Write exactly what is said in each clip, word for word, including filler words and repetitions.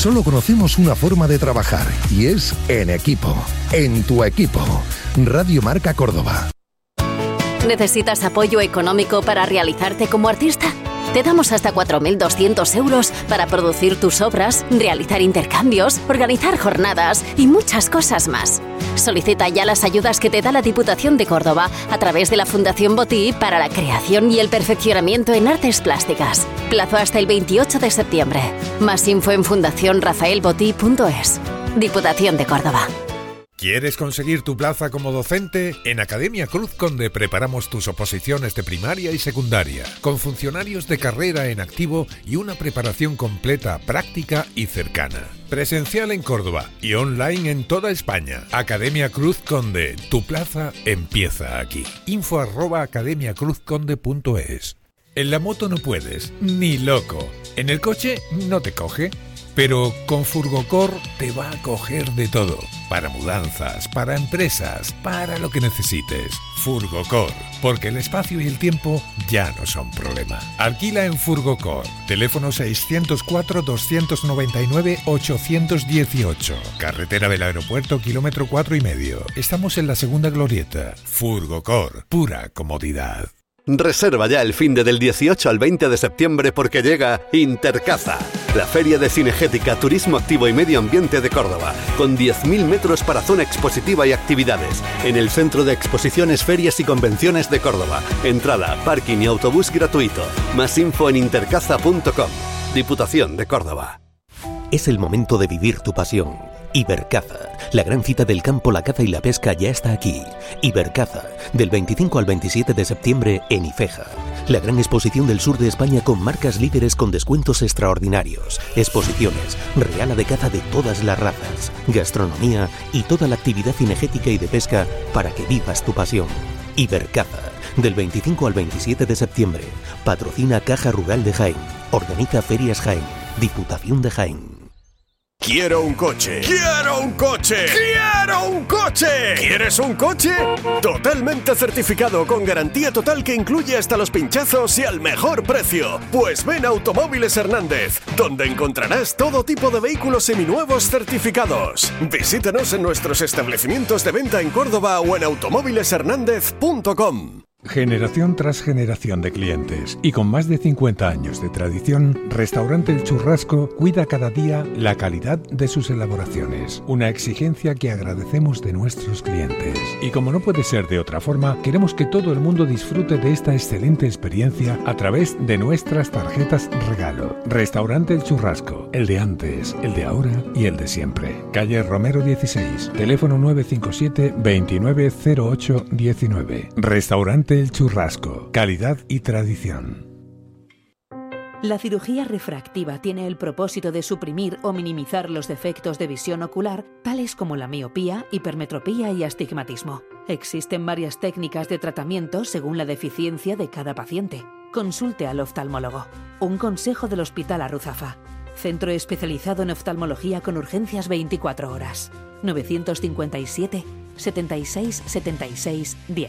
Solo conocemos una forma de trabajar y es en equipo. En tu equipo. Radio Marca Córdoba. ¿Necesitas apoyo económico para realizarte como artista? Te damos hasta cuatro mil doscientos euros para producir tus obras, realizar intercambios, organizar jornadas y muchas cosas más. Solicita ya las ayudas que te da la Diputación de Córdoba a través de la Fundación Botí para la creación y el perfeccionamiento en artes plásticas. Plazo hasta el veintiocho de septiembre. Más info en fundación rafael botí punto es. Diputación de Córdoba. ¿Quieres conseguir tu plaza como docente? En Academia Cruz Conde preparamos tus oposiciones de primaria y secundaria, con funcionarios de carrera en activo y una preparación completa, práctica y cercana. Presencial en Córdoba y online en toda España. Academia Cruz Conde, tu plaza empieza aquí. Info arroba academia cruz conde punto es. En la moto no puedes, ni loco. En el coche no te coge. Pero con Furgocor te va a coger de todo. Para mudanzas, para empresas, para lo que necesites. Furgocor, porque el espacio y el tiempo ya no son problema. Alquila en Furgocor. Teléfono seiscientos cuatro, doscientos noventa y nueve, ochocientos dieciocho. Carretera del Aeropuerto, kilómetro cuatro y medio. Estamos en la segunda glorieta. Furgocor, pura comodidad. Reserva ya el finde del dieciocho al veinte de septiembre porque llega Intercaza, la feria de cinegética, turismo activo y medio ambiente de Córdoba, con diez mil metros para zona expositiva y actividades, en el Centro de Exposiciones, Ferias y Convenciones de Córdoba. Entrada, parking y autobús gratuito. Más info en intercaza punto com. Diputación de Córdoba. Es el momento de vivir tu pasión. Ibercaza, la gran cita del campo, la caza y la pesca ya está aquí. Ibercaza, del veinticinco al veintisiete de septiembre en Ifeja. La gran exposición del sur de España con marcas líderes con descuentos extraordinarios. Exposiciones, reala de caza de todas las razas, gastronomía y toda la actividad cinegética y de pesca para que vivas tu pasión. Ibercaza, del veinticinco al veintisiete de septiembre. Patrocina Caja Rural de Jaén. Organiza Ferias Jaén. Diputación de Jaén. Quiero un coche. ¡Quiero un coche! ¡Quiero un coche! ¿Quieres un coche? Totalmente certificado con garantía total que incluye hasta los pinchazos y al mejor precio. Pues ven a Automóviles Hernández, donde encontrarás todo tipo de vehículos seminuevos certificados. Visítanos en nuestros establecimientos de venta en Córdoba o en automóviles hernández punto com. Generación tras generación de clientes y con más de cincuenta años de tradición, Restaurante El Churrasco cuida cada día la calidad de sus elaboraciones, una exigencia que agradecemos de nuestros clientes. Y como no puede ser de otra forma, queremos que todo el mundo disfrute de esta excelente experiencia a través de nuestras tarjetas regalo. Restaurante El Churrasco, el de antes, el de ahora y el de siempre. Calle Romero dieciséis, teléfono nueve cinco siete, veintinueve cero ocho diecinueve. Restaurante El Churrasco, calidad y tradición. La cirugía refractiva tiene el propósito de suprimir o minimizar los defectos de visión ocular, tales como la miopía, hipermetropía y astigmatismo. Existen varias técnicas de tratamiento según la deficiencia de cada paciente. Consulte al oftalmólogo. Un consejo del Hospital Arruzafa. Centro especializado en oftalmología con urgencias veinticuatro horas. novecientos cincuenta y siete, setenta y seis, setenta y seis, diez.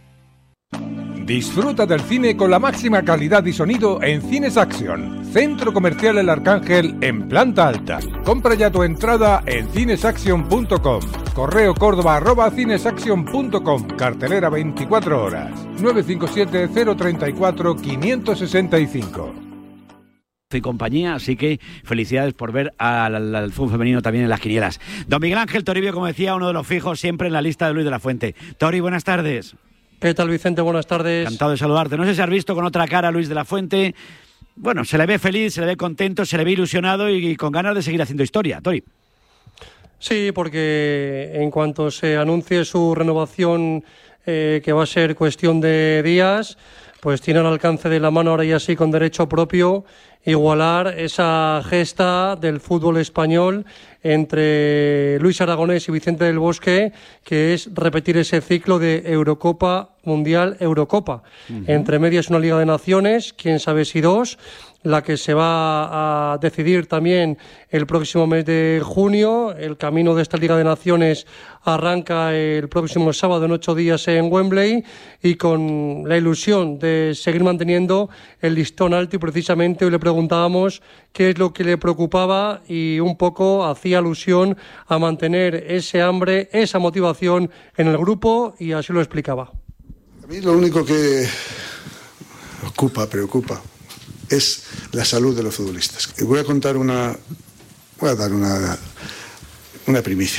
Disfruta del cine con la máxima calidad y sonido en Cines Action, Centro Comercial El Arcángel en planta alta. Compra ya tu entrada en cines action punto com. Correo córdoba arroba cines action punto com. Cartelera veinticuatro horas. nueve cinco siete, cero tres cuatro, cinco seis cinco. Y compañía, así que felicidades por ver al, al, al fútbol femenino también en las quinielas. Don Miguel Ángel Toribio, como decía, uno de los fijos siempre en la lista de Luis de la Fuente. Tori, buenas tardes. ¿Qué tal, Vicente? Buenas tardes. Encantado de saludarte. No sé si has visto con otra cara a Luis de la Fuente. Bueno, se le ve feliz, se le ve contento, se le ve ilusionado y, y con ganas de seguir haciendo historia. Tori. Sí, porque en cuanto se anuncie su renovación, eh, que va a ser cuestión de días, pues tiene al alcance de la mano ahora ya sí con derecho propio igualar esa gesta del fútbol español entre Luis Aragonés y Vicente del Bosque, que es repetir ese ciclo de Eurocopa, Mundial, Eurocopa. Uh-huh. Entre medias una Liga de Naciones, quién sabe si dos, la que se va a decidir también el próximo mes de junio. El camino de esta Liga de Naciones arranca el próximo sábado en ocho días en Wembley, y con la ilusión de seguir manteniendo el listón alto. Y precisamente hoy le preguntábamos qué es lo que le preocupaba, y un poco hacía alusión a mantener ese hambre, esa motivación en el grupo, y así lo explicaba. A mí lo único que ocupa, preocupa, es la salud de los futbolistas. Y voy a contar una, voy a dar una, una primicia.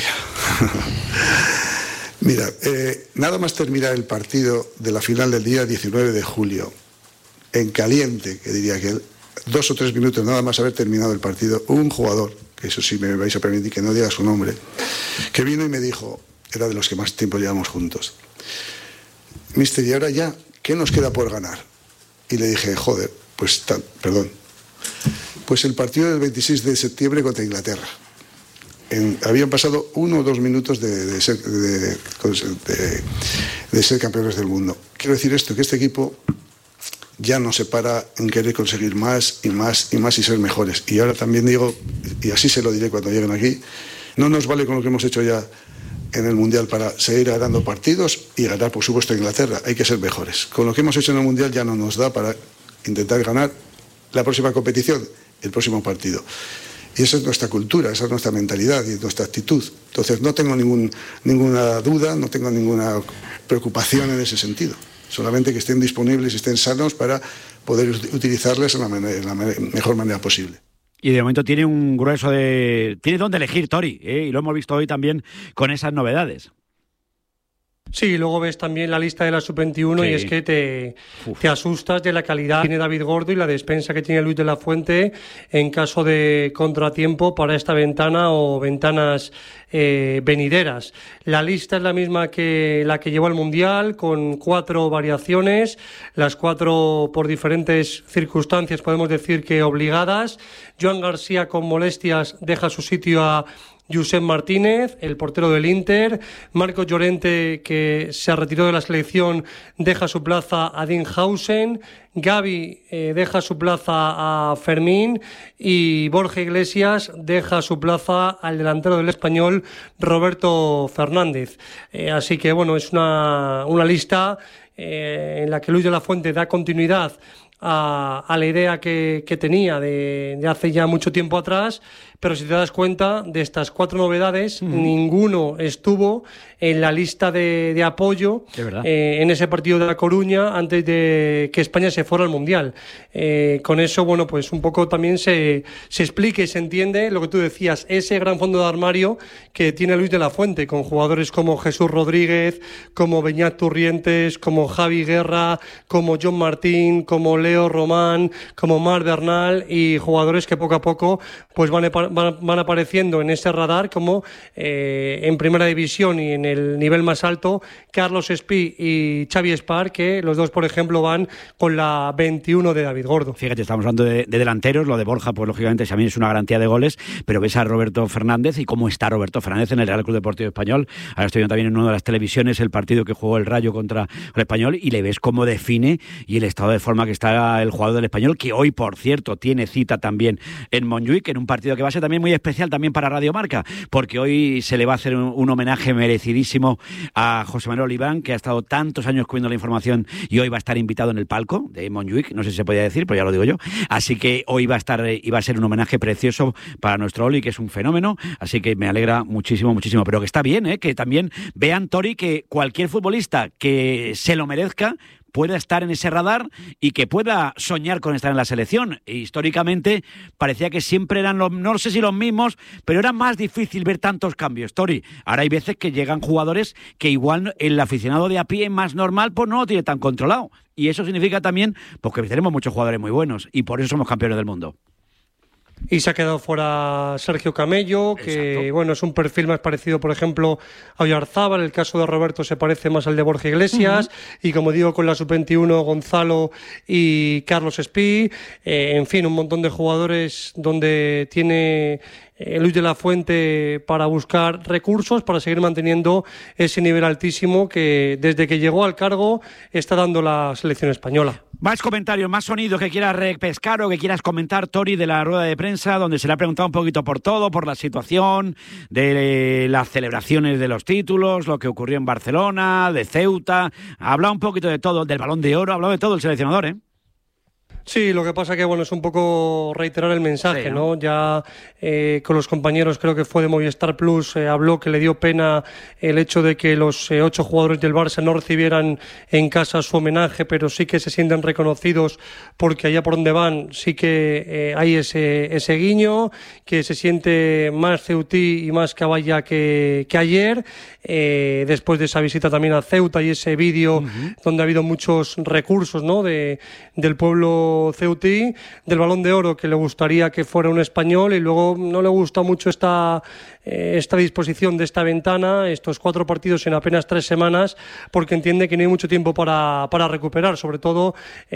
Mira, eh, nada más terminar el partido de la final del día diecinueve de julio, en caliente, que diría que dos o tres minutos nada más haber terminado el partido, hubo un jugador, que eso sí me vais a permitir que no diga su nombre, que vino y me dijo, era de los que más tiempo llevamos juntos: Mister, y ahora ya, ¿qué nos queda por ganar? Y le dije, joder, pues, tal, perdón, pues el partido del veintiséis de septiembre contra Inglaterra. En, habían pasado uno o dos minutos de, de, ser, de, de, de ser campeones del mundo. Quiero decir esto, que este equipo ya no se para en querer conseguir más y más y más y ser mejores. Y ahora también digo, y así se lo diré cuando lleguen aquí, no nos vale con lo que hemos hecho ya en el Mundial para seguir ganando partidos y ganar, por supuesto, a Inglaterra. Hay que ser mejores. Con lo que hemos hecho en el Mundial ya no nos da para intentar ganar la próxima competición, el próximo partido. Y esa es nuestra cultura, esa es nuestra mentalidad y nuestra actitud. Entonces no tengo ningún, ninguna duda, no tengo ninguna preocupación en ese sentido. Solamente que estén disponibles y estén sanos para poder utilizarles de la, manera, la mejor manera posible. Y de momento tiene un grueso de... Tiene donde elegir Tori, ¿eh? Y lo hemos visto hoy también con esas novedades. Sí, luego ves también la lista de la sub veintiuno, sí. Y es que te, te asustas de la calidad que tiene David Gordo y la despensa que tiene Luis de la Fuente en caso de contratiempo para esta ventana o ventanas eh, venideras. La lista es la misma que la que llevó al Mundial, con cuatro variaciones, las cuatro por diferentes circunstancias, podemos decir que obligadas. Joan García, con molestias, deja su sitio a Josep Martínez, el portero del Inter. Marcos Llorente, que se retiró de la selección, deja su plaza a Dean Hausen. Gavi eh, deja su plaza a Fermín, y Borja Iglesias deja su plaza al delantero del Español, Roberto Fernández. Eh, así que bueno, es una, una lista eh, en la que Luis de la Fuente da continuidad a, a la idea que, que tenía de, de hace ya mucho tiempo atrás. Pero si te das cuenta, de estas cuatro novedades, uh-huh, ninguno estuvo en la lista de, de apoyo eh, en ese partido de La Coruña antes de que España se fuera al Mundial. Eh, con eso, bueno, pues un poco también se, se explica y se entiende lo que tú decías, ese gran fondo de armario que tiene Luis de la Fuente, con jugadores como Jesús Rodríguez, como Beñat Turrientes, como Javi Guerra, como John Martín, como Leo Román, como Marc Bernal, y jugadores que poco a poco pues van a Van, van apareciendo en ese radar, como eh, en primera división y en el nivel más alto, Carlos Espí y Xavi Espar, que los dos, por ejemplo, van con la veintiuno de David Gordo. Fíjate, estamos hablando de, de delanteros, lo de Borja, pues lógicamente también es una garantía de goles, pero ves a Roberto Fernández y cómo está Roberto Fernández en el Real Club Deportivo Español. Ahora estoy viendo también en una de las televisiones el partido que jugó el Rayo contra el Español, y le ves cómo define y el estado de forma que está el jugador del Español, que hoy, por cierto, tiene cita también en Montjuic, en un partido que va a ser también muy especial también para Radio Marca, porque hoy se le va a hacer un, un homenaje merecidísimo a José Manuel Oliván, que ha estado tantos años cubriendo la información y hoy va a estar invitado en el palco de Montjuic, no sé si se podía decir, pero ya lo digo yo, así que hoy va a estar y va a ser un homenaje precioso para nuestro Oli, que es un fenómeno, así que me alegra muchísimo, muchísimo, pero que está bien, ¿eh? Que también vean, Tori, que cualquier futbolista que se lo merezca pueda estar en ese radar y que pueda soñar con estar en la selección. E históricamente parecía que siempre eran los, no sé si los mismos, pero era más difícil ver tantos cambios, Tori. Ahora hay veces que llegan jugadores que igual el aficionado de a pie más normal pues no lo tiene tan controlado. Y eso significa también pues, que tenemos muchos jugadores muy buenos y por eso somos campeones del mundo. Y se ha quedado fuera Sergio Camello, que Exacto. bueno, es un perfil más parecido, por ejemplo, a Oyarzábal. El caso de Roberto se parece más al de Borja Iglesias. Uh-huh. Y como digo, con la sub veintiuno, Gonzalo y Carlos Espí. Eh, en fin, un montón de jugadores donde tiene eh, Luis de la Fuente para buscar recursos, para seguir manteniendo ese nivel altísimo que desde que llegó al cargo está dando la selección española. Más comentarios, más sonidos que quieras repescar o que quieras comentar, Tori, de la rueda de prensa, donde se le ha preguntado un poquito por todo, por la situación, de las celebraciones de los títulos, lo que ocurrió en Barcelona, de Ceuta. Ha hablado un poquito de todo, del Balón de Oro, ha hablado de todo el seleccionador, ¿eh? Sí, lo que pasa que bueno es un poco reiterar el mensaje, sí, ¿no? ¿no? Ya eh, con los compañeros, creo que fue de Movistar Plus, eh, habló que le dio pena el hecho de que los eh, ocho jugadores del Barça no recibieran en casa su homenaje, pero sí que se sienten reconocidos porque allá por donde van sí que eh, hay ese, ese guiño, que se siente más ceutí y más caballa que, que ayer, eh, después de esa visita también a Ceuta y ese vídeo uh-huh. donde ha habido muchos recursos, ¿no? de, del pueblo ceutí, del Balón de Oro, que le gustaría que fuera un español, y luego no le gusta mucho esta, eh, esta disposición de esta ventana, estos cuatro partidos en apenas tres semanas, porque entiende que no hay mucho tiempo para, para recuperar, sobre todo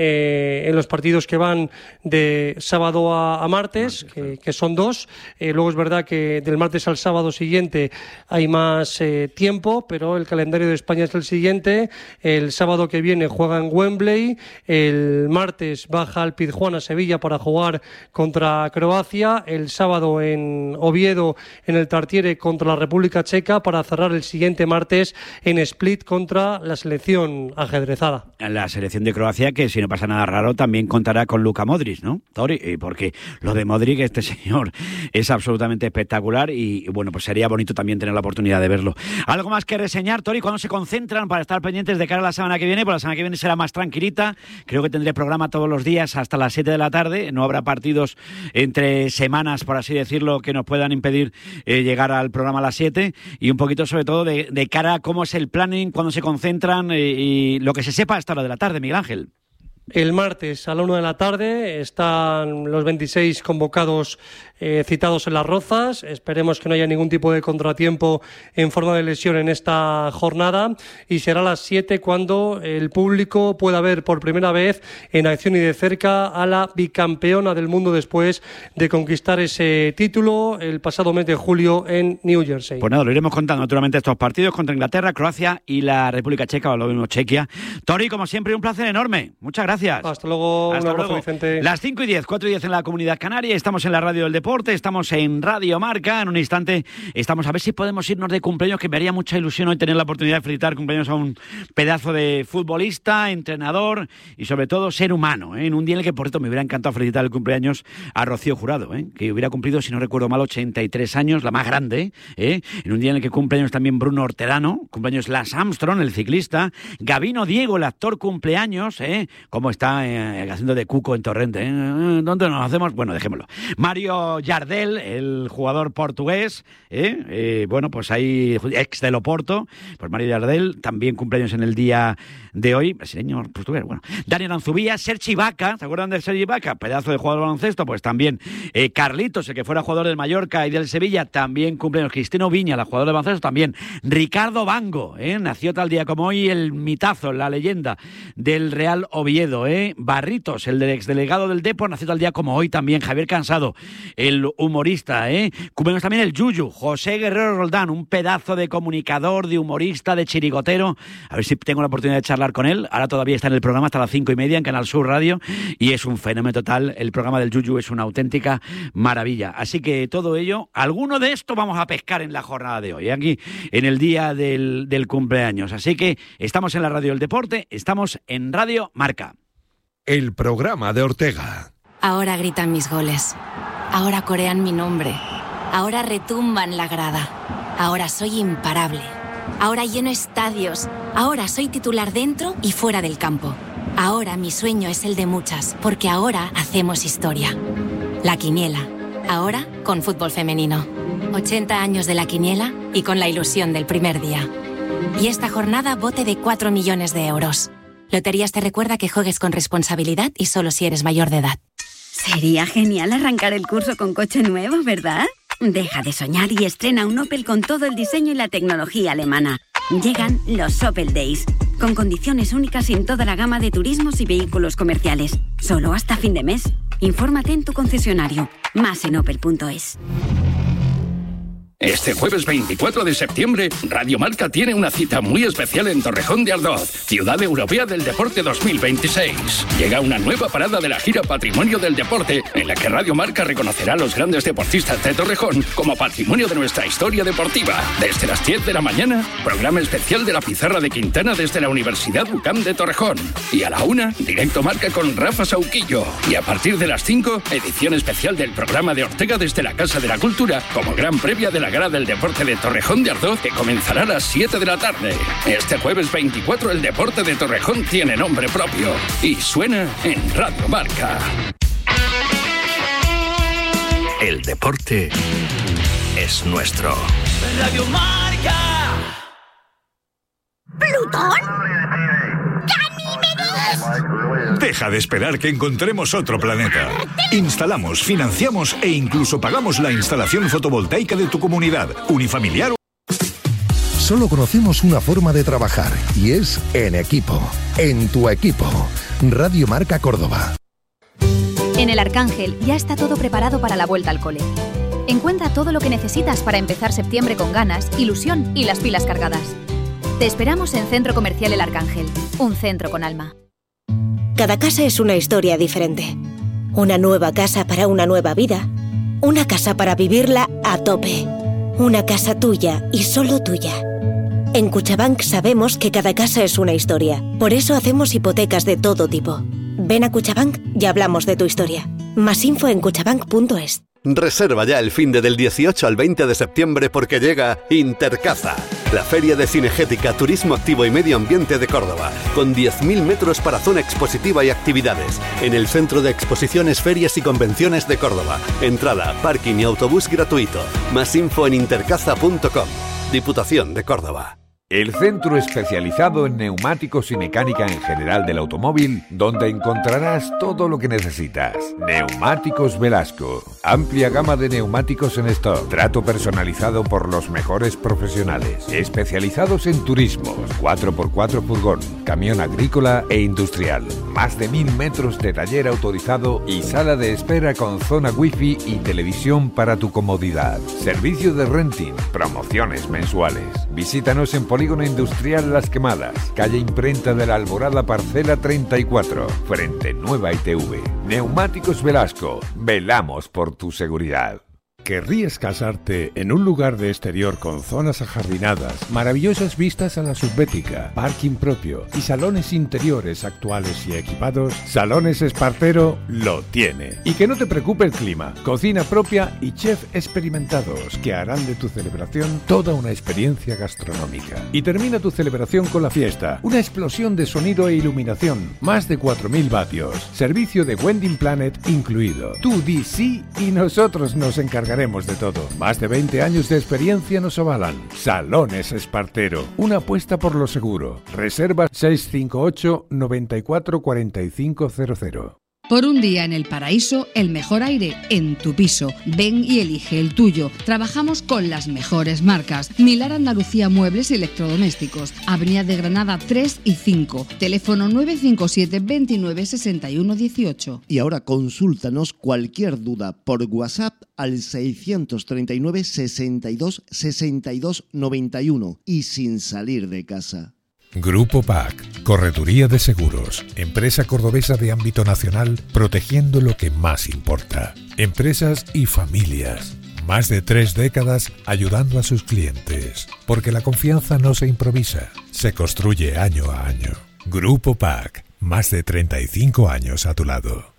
eh, en los partidos que van de sábado a, a martes, martes que, que son dos. Eh, luego es verdad que del martes al sábado siguiente hay más eh, tiempo, pero el calendario de España es el siguiente. El sábado que viene juega en Wembley, el martes baja al Pizjuán, Sevilla, para jugar contra Croacia, el sábado en Oviedo, en el Tartiere, contra la República Checa, para cerrar el siguiente martes en Split contra la selección ajedrezada. La selección de Croacia, que si no pasa nada raro también contará con Luka Modric, ¿no, Tori? Porque lo de Modric, este señor, es absolutamente espectacular y bueno, pues sería bonito también tener la oportunidad de verlo. ¿Algo más que reseñar, Tori? ¿Cuándo se concentran para estar pendientes de cara a la semana que viene? Pues la semana que viene será más tranquilita, creo que tendré programa todos los días hasta las siete de la tarde, no habrá partidos entre semanas, por así decirlo, que nos puedan impedir eh, llegar al programa a las siete, y un poquito sobre todo de, de cara a cómo es el planning, cuándo se concentran eh, y lo que se sepa hasta la de la tarde, Miguel Ángel. El martes a la una de la tarde están los veintiséis convocados eh, citados en Las Rozas. Esperemos que no haya ningún tipo de contratiempo en forma de lesión en esta jornada, y será a las siete cuando el público pueda ver por primera vez en acción y de cerca a la bicampeona del mundo después de conquistar ese título el pasado mes de julio en New Jersey. Pues nada, lo iremos contando naturalmente estos partidos contra Inglaterra, Croacia y la República Checa, o lo mismo Chequia. Tori, como siempre, un placer enorme. Muchas gracias. Hasta luego. Hasta un abrazo, luego. Vicente. Las cinco y diez, cuatro y diez en la Comunidad Canaria. Estamos en la Radio del Deporte, estamos en Radio Marca. En un instante estamos a ver si podemos irnos de cumpleaños, que me haría mucha ilusión hoy tener la oportunidad de felicitar cumpleaños a un pedazo de futbolista, entrenador y sobre todo ser humano, ¿eh? En un día en el que, por cierto, me hubiera encantado felicitar el cumpleaños a Rocío Jurado, ¿eh? Que hubiera cumplido, si no recuerdo mal, ochenta y tres años, la más grande, ¿eh? En un día en el que cumpleaños también Bruno Hortelano, cumpleaños Lance Armstrong, el ciclista, Gabino Diego, el actor, cumpleaños, ¿eh? ¿Cómo está eh, haciendo de cuco en Torrente? ¿eh? ¿Dónde nos hacemos? Bueno, dejémoslo. Mario Jardel, el jugador portugués, ¿eh? Eh, bueno, pues ahí, ex del Oporto, pues Mario Jardel, también cumpleaños en el día de hoy, brasileño, portugués, bueno. Daniel Anzubía, Sergi Ibaka, ¿se acuerdan de Sergi Ibaka? Pedazo de jugador de baloncesto, pues también eh, Carlitos, el que fuera jugador del Mallorca y del Sevilla, también cumpleaños. Cristino Viña, la jugadora de baloncesto, también. Ricardo Bango, ¿eh? Nació tal día como hoy, el mitazo, la leyenda del Real Oviedo, ¿eh? Barritos, el del exdelegado del Depor, nació tal día como hoy también. Javier Cansado, el humorista, ¿eh? Cumpleaños también el Yuyu, José Guerrero Roldán, un pedazo de comunicador, de humorista, de chirigotero. A ver si tengo la oportunidad de charlar con él. Ahora todavía está en el programa hasta las cinco y media en Canal Sur Radio y es un fenómeno total. El programa del Yuyu es una auténtica maravilla. Así que todo ello, alguno de esto vamos a pescar en la jornada de hoy, aquí en el día del, del cumpleaños. Así que estamos en la Radio del Deporte, estamos en Radio Marca. El programa de Ortega. Ahora gritan mis goles. Ahora corean mi nombre. Ahora retumban la grada. Ahora soy imparable. Ahora lleno estadios. Ahora soy titular dentro y fuera del campo. Ahora mi sueño es el de muchas, porque ahora hacemos historia. La Quiniela. Ahora con fútbol femenino. ochenta años de La Quiniela y con la ilusión del primer día. Y esta jornada bote de cuatro millones de euros. Loterías te recuerda que juegues con responsabilidad y solo si eres mayor de edad. Sería genial arrancar el curso con coche nuevo, ¿verdad? Deja de soñar y estrena un Opel con todo el diseño y la tecnología alemana. Llegan los Opel Days, con condiciones únicas en toda la gama de turismos y vehículos comerciales. Solo hasta fin de mes. Infórmate en tu concesionario. Más en opel punto es. Este jueves veinticuatro de septiembre, Radio Marca tiene una cita muy especial en Torrejón de Ardoz, Ciudad Europea del Deporte dos mil veintiséis. Llega una nueva parada de la gira Patrimonio del Deporte, en la que Radio Marca reconocerá a los grandes deportistas de Torrejón como patrimonio de nuestra historia deportiva. Desde las diez de la mañana, programa especial de la Pizarra de Quintana desde la Universidad UCAM de Torrejón. Y a la una, Directo Marca con Rafa Sauquillo. Y a partir de las cinco, edición especial del programa de Ortega desde la Casa de la Cultura, como gran previa de la Gala del Deporte de Torrejón de Ardoz, que comenzará a las siete de la tarde. Este jueves veinticuatro el deporte de Torrejón tiene nombre propio y suena en Radio Marca. El deporte es nuestro. Radio Marca. ¿Plutón? ¿Ganímedes? Deja de esperar que encontremos otro planeta. Instalamos, financiamos e incluso pagamos la instalación fotovoltaica de tu comunidad, unifamiliar. Solo conocemos una forma de trabajar y es en equipo. En tu equipo. Radio Marca Córdoba. En el Arcángel ya está todo preparado para la vuelta al cole. Encuentra todo lo que necesitas para empezar septiembre con ganas, ilusión y las pilas cargadas. Te esperamos en Centro Comercial El Arcángel, un centro con alma. Cada casa es una historia diferente. Una nueva casa para una nueva vida. Una casa para vivirla a tope. Una casa tuya y solo tuya. En Cuchabank sabemos que cada casa es una historia. Por eso hacemos hipotecas de todo tipo. Ven a Cuchabank y hablamos de tu historia. Más info en cuchabank punto es. Reserva ya el finde del dieciocho al veinte de septiembre porque llega Intercaza, la feria de cinegética, turismo activo y medio ambiente de Córdoba, con diez mil metros para zona expositiva y actividades, en el Centro de Exposiciones, Ferias y Convenciones de Córdoba. Entrada, parking y autobús gratuito. Más info en intercaza punto com. Diputación de Córdoba. El centro especializado en neumáticos y mecánica en general del automóvil, donde encontrarás todo lo que necesitas. Neumáticos Velasco. Amplia gama de neumáticos en stock. Trato personalizado por los mejores profesionales. Especializados en turismos, cuatro por cuatro furgón, camión agrícola e industrial. Más de mil metros de taller autorizado y sala de espera con zona wifi y televisión para tu comodidad. Servicio de renting, promociones mensuales. Visítanos en Polígono Industrial Las Quemadas, calle Imprenta de la Alborada, parcela treinta y cuatro, frente Nueva I T V. Neumáticos Velasco, velamos por tu seguridad. ¿Querrías casarte en un lugar de exterior con zonas ajardinadas, maravillosas vistas a la subbética, parking propio y salones interiores actuales y equipados? Salones Espartero lo tiene. Y que no te preocupe el clima, cocina propia y chef experimentados que harán de tu celebración toda una experiencia gastronómica. Y termina tu celebración con la fiesta, una explosión de sonido e iluminación, más de cuatro mil vatios, servicio de Wedding Planet incluido. Tú di sí y nosotros nos encargaremos de todo. Más de veinte años de experiencia nos avalan. Salones Espartero, una apuesta por lo seguro. Reserva seis cinco ocho, nueve cuatro, cuatro cinco cero cero. Por un día en el paraíso, el mejor aire en tu piso. Ven y elige el tuyo. Trabajamos con las mejores marcas. Milar Andalucía Muebles y Electrodomésticos. Avenida de Granada tres y cinco. Teléfono nueve cinco siete, veintinueve, sesenta y uno, dieciocho. Y ahora consúltanos cualquier duda por WhatsApp al seiscientos treinta y nueve, sesenta y dos, sesenta y dos, noventa y uno y sin salir de casa. Grupo P A C, Correduría de Seguros, empresa cordobesa de ámbito nacional, protegiendo lo que más importa. Empresas y familias. Más de tres décadas ayudando a sus clientes. Porque la confianza no se improvisa, se construye año a año. Grupo P A C, más de treinta y cinco años a tu lado.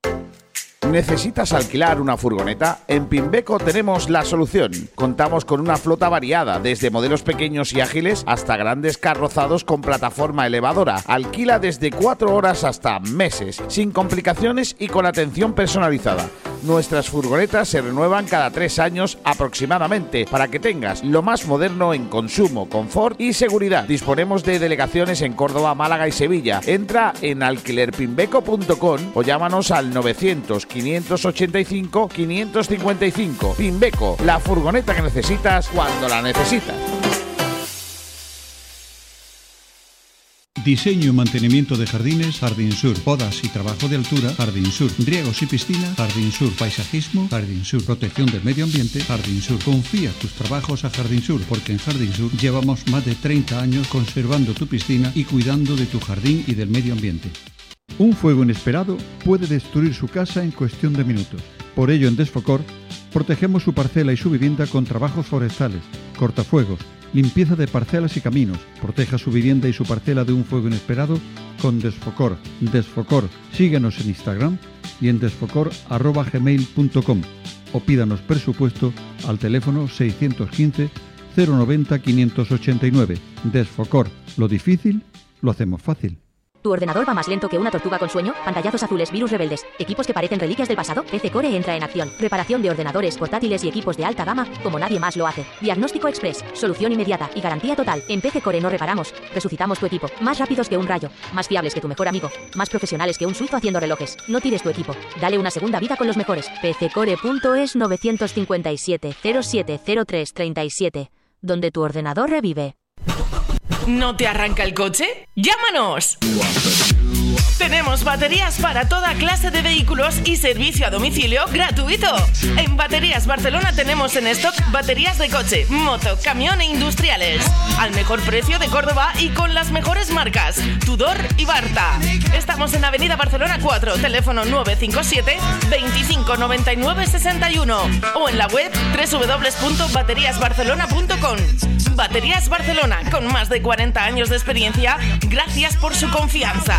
¿Necesitas alquilar una furgoneta? En Pimbeco tenemos la solución. Contamos con una flota variada, desde modelos pequeños y ágiles hasta grandes carrozados con plataforma elevadora. Alquila desde cuatro horas hasta meses, sin complicaciones y con atención personalizada. Nuestras furgonetas se renuevan cada tres años aproximadamente para que tengas lo más moderno en consumo, confort y seguridad. Disponemos de delegaciones en Córdoba, Málaga y Sevilla. Entra en alquiler pimbeco punto com o llámanos al novecientos, quinientos ochenta y cinco, quinientos cincuenta y cinco. Pimbeco, la furgoneta que necesitas cuando la necesitas. Diseño y mantenimiento de jardines, Jardín Sur. Podas y trabajo de altura, Jardín Sur. Riegos y piscina, Jardín Sur. Paisajismo, Jardín Sur. Protección del medio ambiente, Jardín Sur. Confía tus trabajos a Jardín Sur, porque en Jardín Sur llevamos más de treinta años conservando tu piscina y cuidando de tu jardín y del medio ambiente. Un fuego inesperado puede destruir su casa en cuestión de minutos. Por ello, en Desfocor, protegemos su parcela y su vivienda con trabajos forestales, cortafuegos, limpieza de parcelas y caminos. Proteja su vivienda y su parcela de un fuego inesperado con Desfocor. Desfocor. Síguenos en Instagram y en desfocor arroba gmail punto com o pídanos presupuesto al teléfono seiscientos quince cero noventa quinientos ochenta y nueve. Desfocor. Lo difícil, lo hacemos fácil. ¿Tu ordenador va más lento que una tortuga con sueño? Pantallazos azules, virus rebeldes, equipos que parecen reliquias del pasado. P C Core entra en acción. Reparación de ordenadores, portátiles y equipos de alta gama como nadie más lo hace. Diagnóstico express, solución inmediata y garantía total. En P C Core no reparamos, resucitamos tu equipo. Más rápidos que un rayo, más fiables que tu mejor amigo, más profesionales que un suizo haciendo relojes. No tires tu equipo, dale una segunda vida con los mejores. P C core punto es nueve cinco siete cero siete cero tres tres siete, donde tu ordenador revive. ¿No te arranca el coche? ¡Llámanos! Tenemos baterías para toda clase de vehículos y servicio a domicilio gratuito. En Baterías Barcelona tenemos en stock baterías de coche, moto, camión e industriales. Al mejor precio de Córdoba y con las mejores marcas, Tudor y Barta. Estamos en Avenida Barcelona cuatro, teléfono nueve cinco siete, veinticinco noventa y nueve sesenta y uno o en la web doble u doble u doble u punto baterías barcelona punto com. Baterías Barcelona, con más de cuarenta años de experiencia, gracias por su confianza.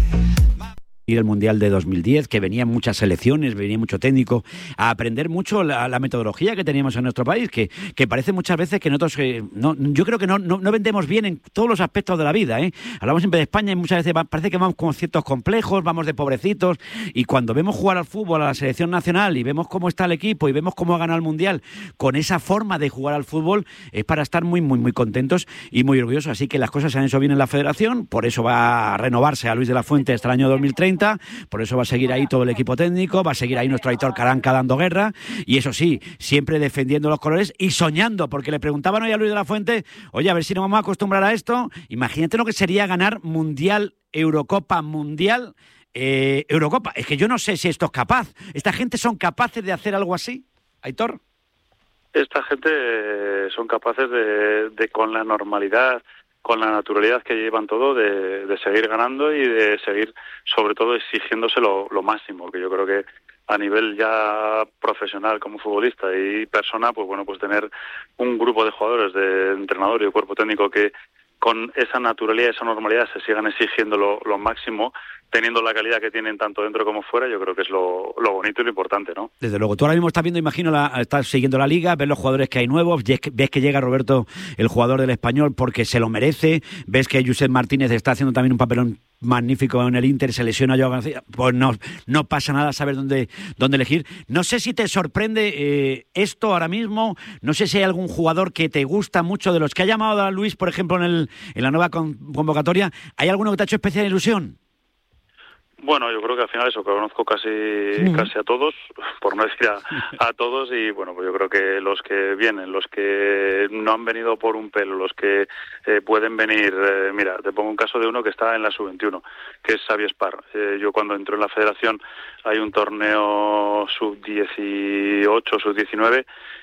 Ir al Mundial de dos mil diez, que venían muchas selecciones, venía mucho técnico, a aprender mucho la, la metodología que teníamos en nuestro país, que, que parece muchas veces que nosotros, eh, no, yo creo que no, no, no vendemos bien en todos los aspectos de la vida, ¿eh? Hablamos siempre de España y muchas veces va, parece que vamos con ciertos complejos, vamos de pobrecitos, y cuando vemos jugar al fútbol a la selección nacional y vemos cómo está el equipo y vemos cómo ha ganado el Mundial con esa forma de jugar al fútbol, es para estar muy, muy, muy contentos y muy orgullosos. Así que las cosas se han hecho bien en la federación, por eso va a renovarse a Luis de la Fuente hasta el año dos mil treinta. Por eso va a seguir ahí todo el equipo técnico, va a seguir ahí nuestro Aitor Caranca dando guerra, y eso sí, siempre defendiendo los colores y soñando, porque le preguntaban hoy a Luis de la Fuente, oye, a ver si nos vamos a acostumbrar a esto. Imagínate lo que sería ganar Mundial, Eurocopa, Mundial, eh, Eurocopa. Es que yo no sé si esto es capaz. ¿Esta gente son capaces de hacer algo así, Aitor? Esta gente son capaces de, de con la normalidad, con la naturalidad que llevan todo, de, de seguir ganando y de seguir, sobre todo, exigiéndose lo, lo máximo, que yo creo que a nivel ya profesional como futbolista y persona, pues bueno, pues tener un grupo de jugadores, de entrenador y de cuerpo técnico que con esa naturalidad, esa normalidad se sigan exigiendo lo, lo máximo, teniendo la calidad que tienen tanto dentro como fuera, yo creo que es lo, lo bonito y lo importante, ¿no? Desde luego. Tú ahora mismo estás viendo, imagino, la, estás siguiendo la Liga, ves los jugadores que hay nuevos, ves que, ves que llega Roberto, el jugador del Español, porque se lo merece, ves que Josep Martínez está haciendo también un papelón magnífico en el Inter, se lesiona a Joao García, pues no, no pasa nada saber dónde, dónde elegir. No sé si te sorprende eh, esto ahora mismo, no sé si hay algún jugador que te gusta mucho de los que ha llamado a Luis, por ejemplo, en, el, en la nueva con, convocatoria, ¿hay alguno que te ha hecho especial ilusión? Bueno, yo creo que al final eso, que conozco casi sí. casi a todos, por no decir a, a todos, y bueno, pues yo creo que los que vienen, los que no han venido por un pelo, los que eh, pueden venir, eh, mira, te pongo un caso de uno que está en la sub veintiuno, que es Xavi Espar. Eh, yo cuando entro en la federación hay un torneo sub dieciocho, sub diecinueve,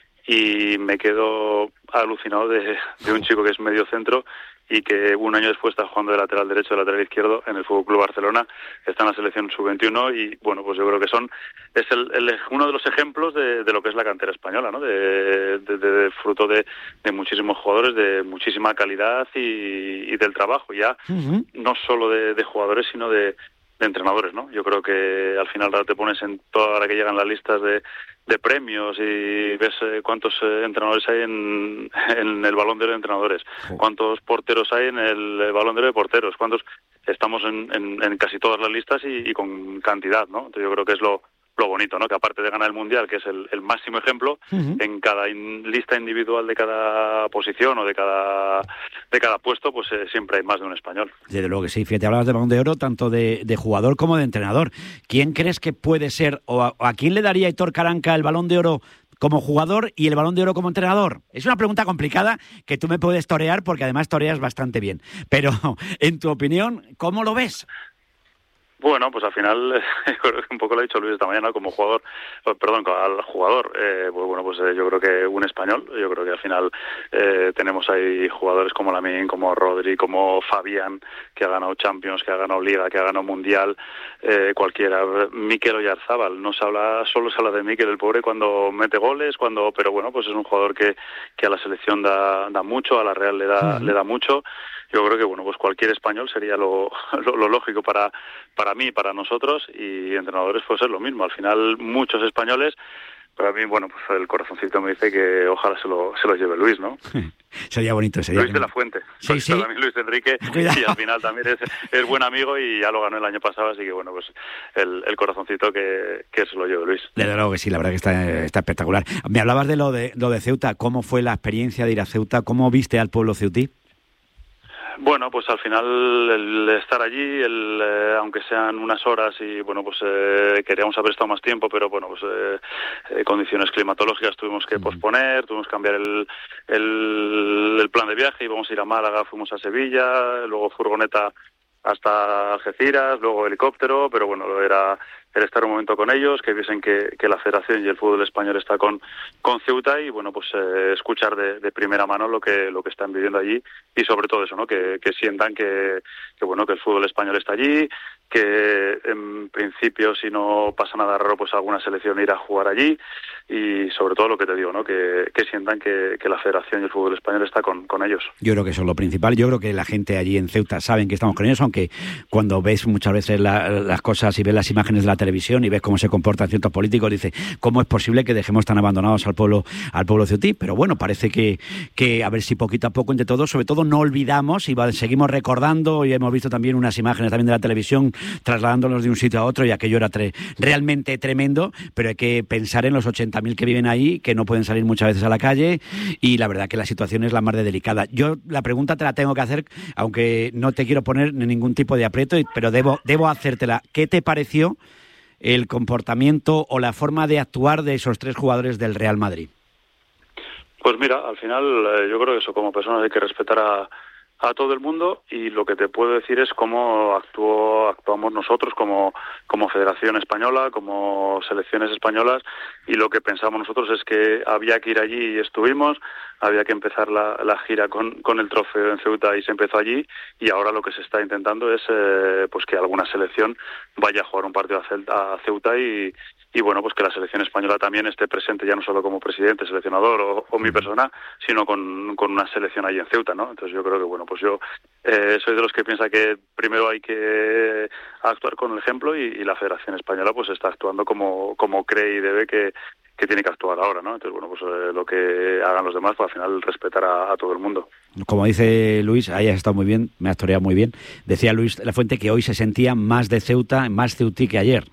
y me quedo alucinado de, de un chico que es medio centro y que un año después está jugando de lateral derecho, de lateral izquierdo en el F C Barcelona, está en la selección sub veintiuno, y bueno, pues yo creo que son es el, el uno de los ejemplos de, de lo que es la cantera española, ¿no? De, de, de, de fruto de, de muchísimos jugadores, de muchísima calidad y, y del trabajo, ya uh-huh. no solo de, de jugadores, sino de, de entrenadores, ¿no? Yo creo que al final ahora te pones en toda la que llegan las listas de de premios y ves eh, cuántos eh, entrenadores hay en, en el Balón de Oro de entrenadores, oh. cuántos porteros hay en el, el Balón de Oro de porteros, cuántos estamos en, en, en casi todas las listas y, y con cantidad, ¿no? Entonces yo creo que es lo lo bonito, ¿no? Que aparte de ganar el Mundial, que es el, el máximo ejemplo, uh-huh. en cada in, lista individual de cada posición o de cada de cada puesto, pues eh, siempre hay más de un español. Desde luego que sí. Fíjate, hablabas de Balón de Oro, tanto de, de jugador como de entrenador. ¿Quién crees que puede ser, o a, a quién le daría Aitor Caranca el Balón de Oro como jugador y el Balón de Oro como entrenador? Es una pregunta complicada que tú me puedes torear porque además toreas bastante bien. Pero, en tu opinión, ¿cómo lo ves? Bueno, pues al final, un poco lo ha dicho Luis esta mañana, como jugador, perdón, al jugador, eh, pues bueno, pues eh, yo creo que un español, yo creo que al final eh, tenemos ahí jugadores como Lamine, como Rodri, como Fabián, que ha ganado Champions, que ha ganado Liga, que ha ganado Mundial, eh, cualquiera, Mikel Oyarzábal, no se habla, solo se habla de Mikel, el pobre, cuando mete goles, cuando, pero bueno, pues es un jugador que, que a la selección da, da mucho, a la Real le da, uh-huh. le da mucho. Yo creo que bueno, pues cualquier español sería lo, lo, lo lógico para para mí, para nosotros, y entrenadores pues es lo mismo. Al final muchos españoles, para mí, bueno, pues el corazoncito me dice que ojalá se lo se lo lleve Luis, ¿no? Sería bonito, sería Luis de la Fuente. Sí, sí. También Luis Enrique, Cuidado. Y al final también es, es buen amigo y ya lo ganó el año pasado, así que bueno, pues el, el corazoncito que, que se lo lleve Luis. Desde luego que sí, la verdad que está, está espectacular. Me hablabas de lo de lo de Ceuta, ¿cómo fue la experiencia de ir a Ceuta? ¿Cómo viste al pueblo ceutí? Bueno, pues al final el estar allí, el, eh, aunque sean unas horas y bueno, pues eh, queríamos haber estado más tiempo, pero bueno, pues eh, eh, condiciones climatológicas tuvimos que posponer, tuvimos que cambiar el, el, el plan de viaje, íbamos a ir a Málaga, fuimos a Sevilla, luego furgoneta hasta Algeciras, luego helicóptero, pero bueno, era el estar un momento con ellos, que viesen que, que la Federación y el fútbol español está con, con Ceuta y bueno, pues eh, escuchar de, de primera mano lo que lo que están viviendo allí y sobre todo eso, ¿no? Que, que sientan que, que bueno, que el fútbol español está allí, que en principio si no pasa nada raro pues alguna selección irá a jugar allí y sobre todo lo que te digo, ¿no? Que, que sientan que, que la Federación y el fútbol español está con, con ellos. Yo creo que eso es lo principal. Yo creo que la gente allí en Ceuta saben que estamos con ellos, aunque cuando ves muchas veces la, las cosas y ves las imágenes de la televisión y ves cómo se comportan ciertos políticos, dice, ¿cómo es posible que dejemos tan abandonados al pueblo al pueblo ceutí? Pero bueno, parece que, que a ver si poquito a poco entre todos, sobre todo no olvidamos y va, seguimos recordando, y hemos visto también unas imágenes también de la televisión trasladándonos de un sitio a otro y aquello era tre- realmente tremendo, pero hay que pensar en los ochenta mil que viven ahí, que no pueden salir muchas veces a la calle y la verdad que la situación es la más de delicada. Yo la pregunta te la tengo que hacer, aunque no te quiero poner ningún tipo de aprieto, pero debo, debo hacértela. ¿Qué te pareció el comportamiento o la forma de actuar de esos tres jugadores del Real Madrid? Pues mira, al final eh, yo creo que eso, como personas hay que respetar a, a todo el mundo y lo que te puedo decir es cómo actuó, actuamos nosotros como, como Federación Española, como selecciones españolas y lo que pensamos nosotros es que había que ir allí y estuvimos, había que empezar la, la gira con, con el trofeo en Ceuta y se empezó allí y ahora lo que se está intentando es eh, pues que alguna selección vaya a jugar un partido a, Celta, a Ceuta y, y bueno, pues que la selección española también esté presente ya no solo como presidente, seleccionador o, o mi persona, sino con, con una selección allí en Ceuta, ¿no? Entonces yo creo que bueno, pues yo eh, soy de los que piensa que primero hay que actuar con el ejemplo y, y la Federación Española pues está actuando como, como cree y debe que que tiene que actuar ahora, ¿no? Entonces, bueno, pues eh, lo que hagan los demás, pues al final respetar a, a todo el mundo. Como dice Luis, ahí has estado muy bien, me has toreado muy bien. Decía Luis La Fuente que hoy se sentía más de Ceuta, más ceutí que ayer.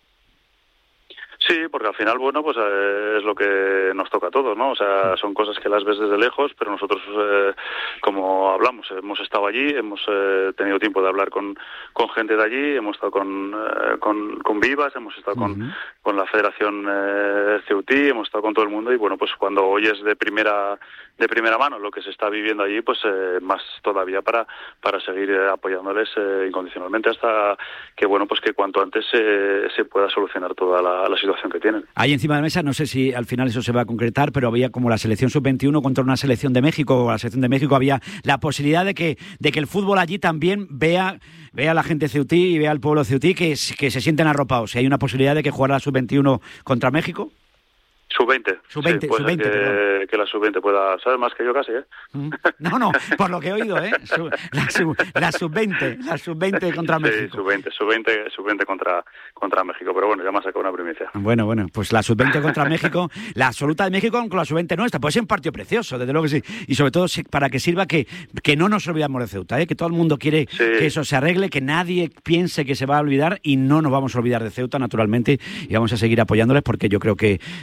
Sí, porque al final, bueno, pues eh, es lo que nos toca a todos, ¿no? O sea, son cosas que las ves desde lejos, pero nosotros, eh, como hablamos, hemos estado allí, hemos eh, tenido tiempo de hablar con, con gente de allí, hemos estado con, eh, con, con Vivas, hemos estado con, uh-huh. con la Federación eh, Ceutí, hemos estado con todo el mundo y, bueno, pues cuando oyes de primera de primera mano lo que se está viviendo allí, pues eh, más todavía para para seguir eh, apoyándoles eh, incondicionalmente hasta que, bueno, pues que cuanto antes eh, se pueda solucionar toda la, la situación que tienen. Ahí encima de la mesa, no sé si al final eso se va a concretar, pero había como la selección sub veintiuno contra una selección de México, o la selección de México, había la posibilidad de que de que el fútbol allí también vea vea a la gente ceutí y vea al pueblo ceutí que, que se sienten arropados. Si hay una posibilidad de que jugara la sub veintiuno contra México. sub veinte. sub veinte, sí, puede sub veinte, que, que la sub veinte pueda... ¿Sabes más que yo casi, eh? No, no, por lo que he oído, ¿eh? Sub, la, sub, la sub veinte, la sub veinte contra México. Sí, sub veinte, sub veinte, sub veinte contra, contra México, pero bueno, ya me ha sacado una primicia. Bueno, bueno, pues la sub veinte contra México, la absoluta de México con la sub veinte nuestra, puede ser un partido precioso, desde luego que sí, y sobre todo para que sirva que, que no nos olvidamos de Ceuta, ¿eh? Que todo el mundo quiere sí. que eso se arregle, que nadie piense que se va a olvidar y no nos vamos a olvidar de Ceuta, naturalmente, y vamos a seguir apoyándoles porque yo creo que esa situación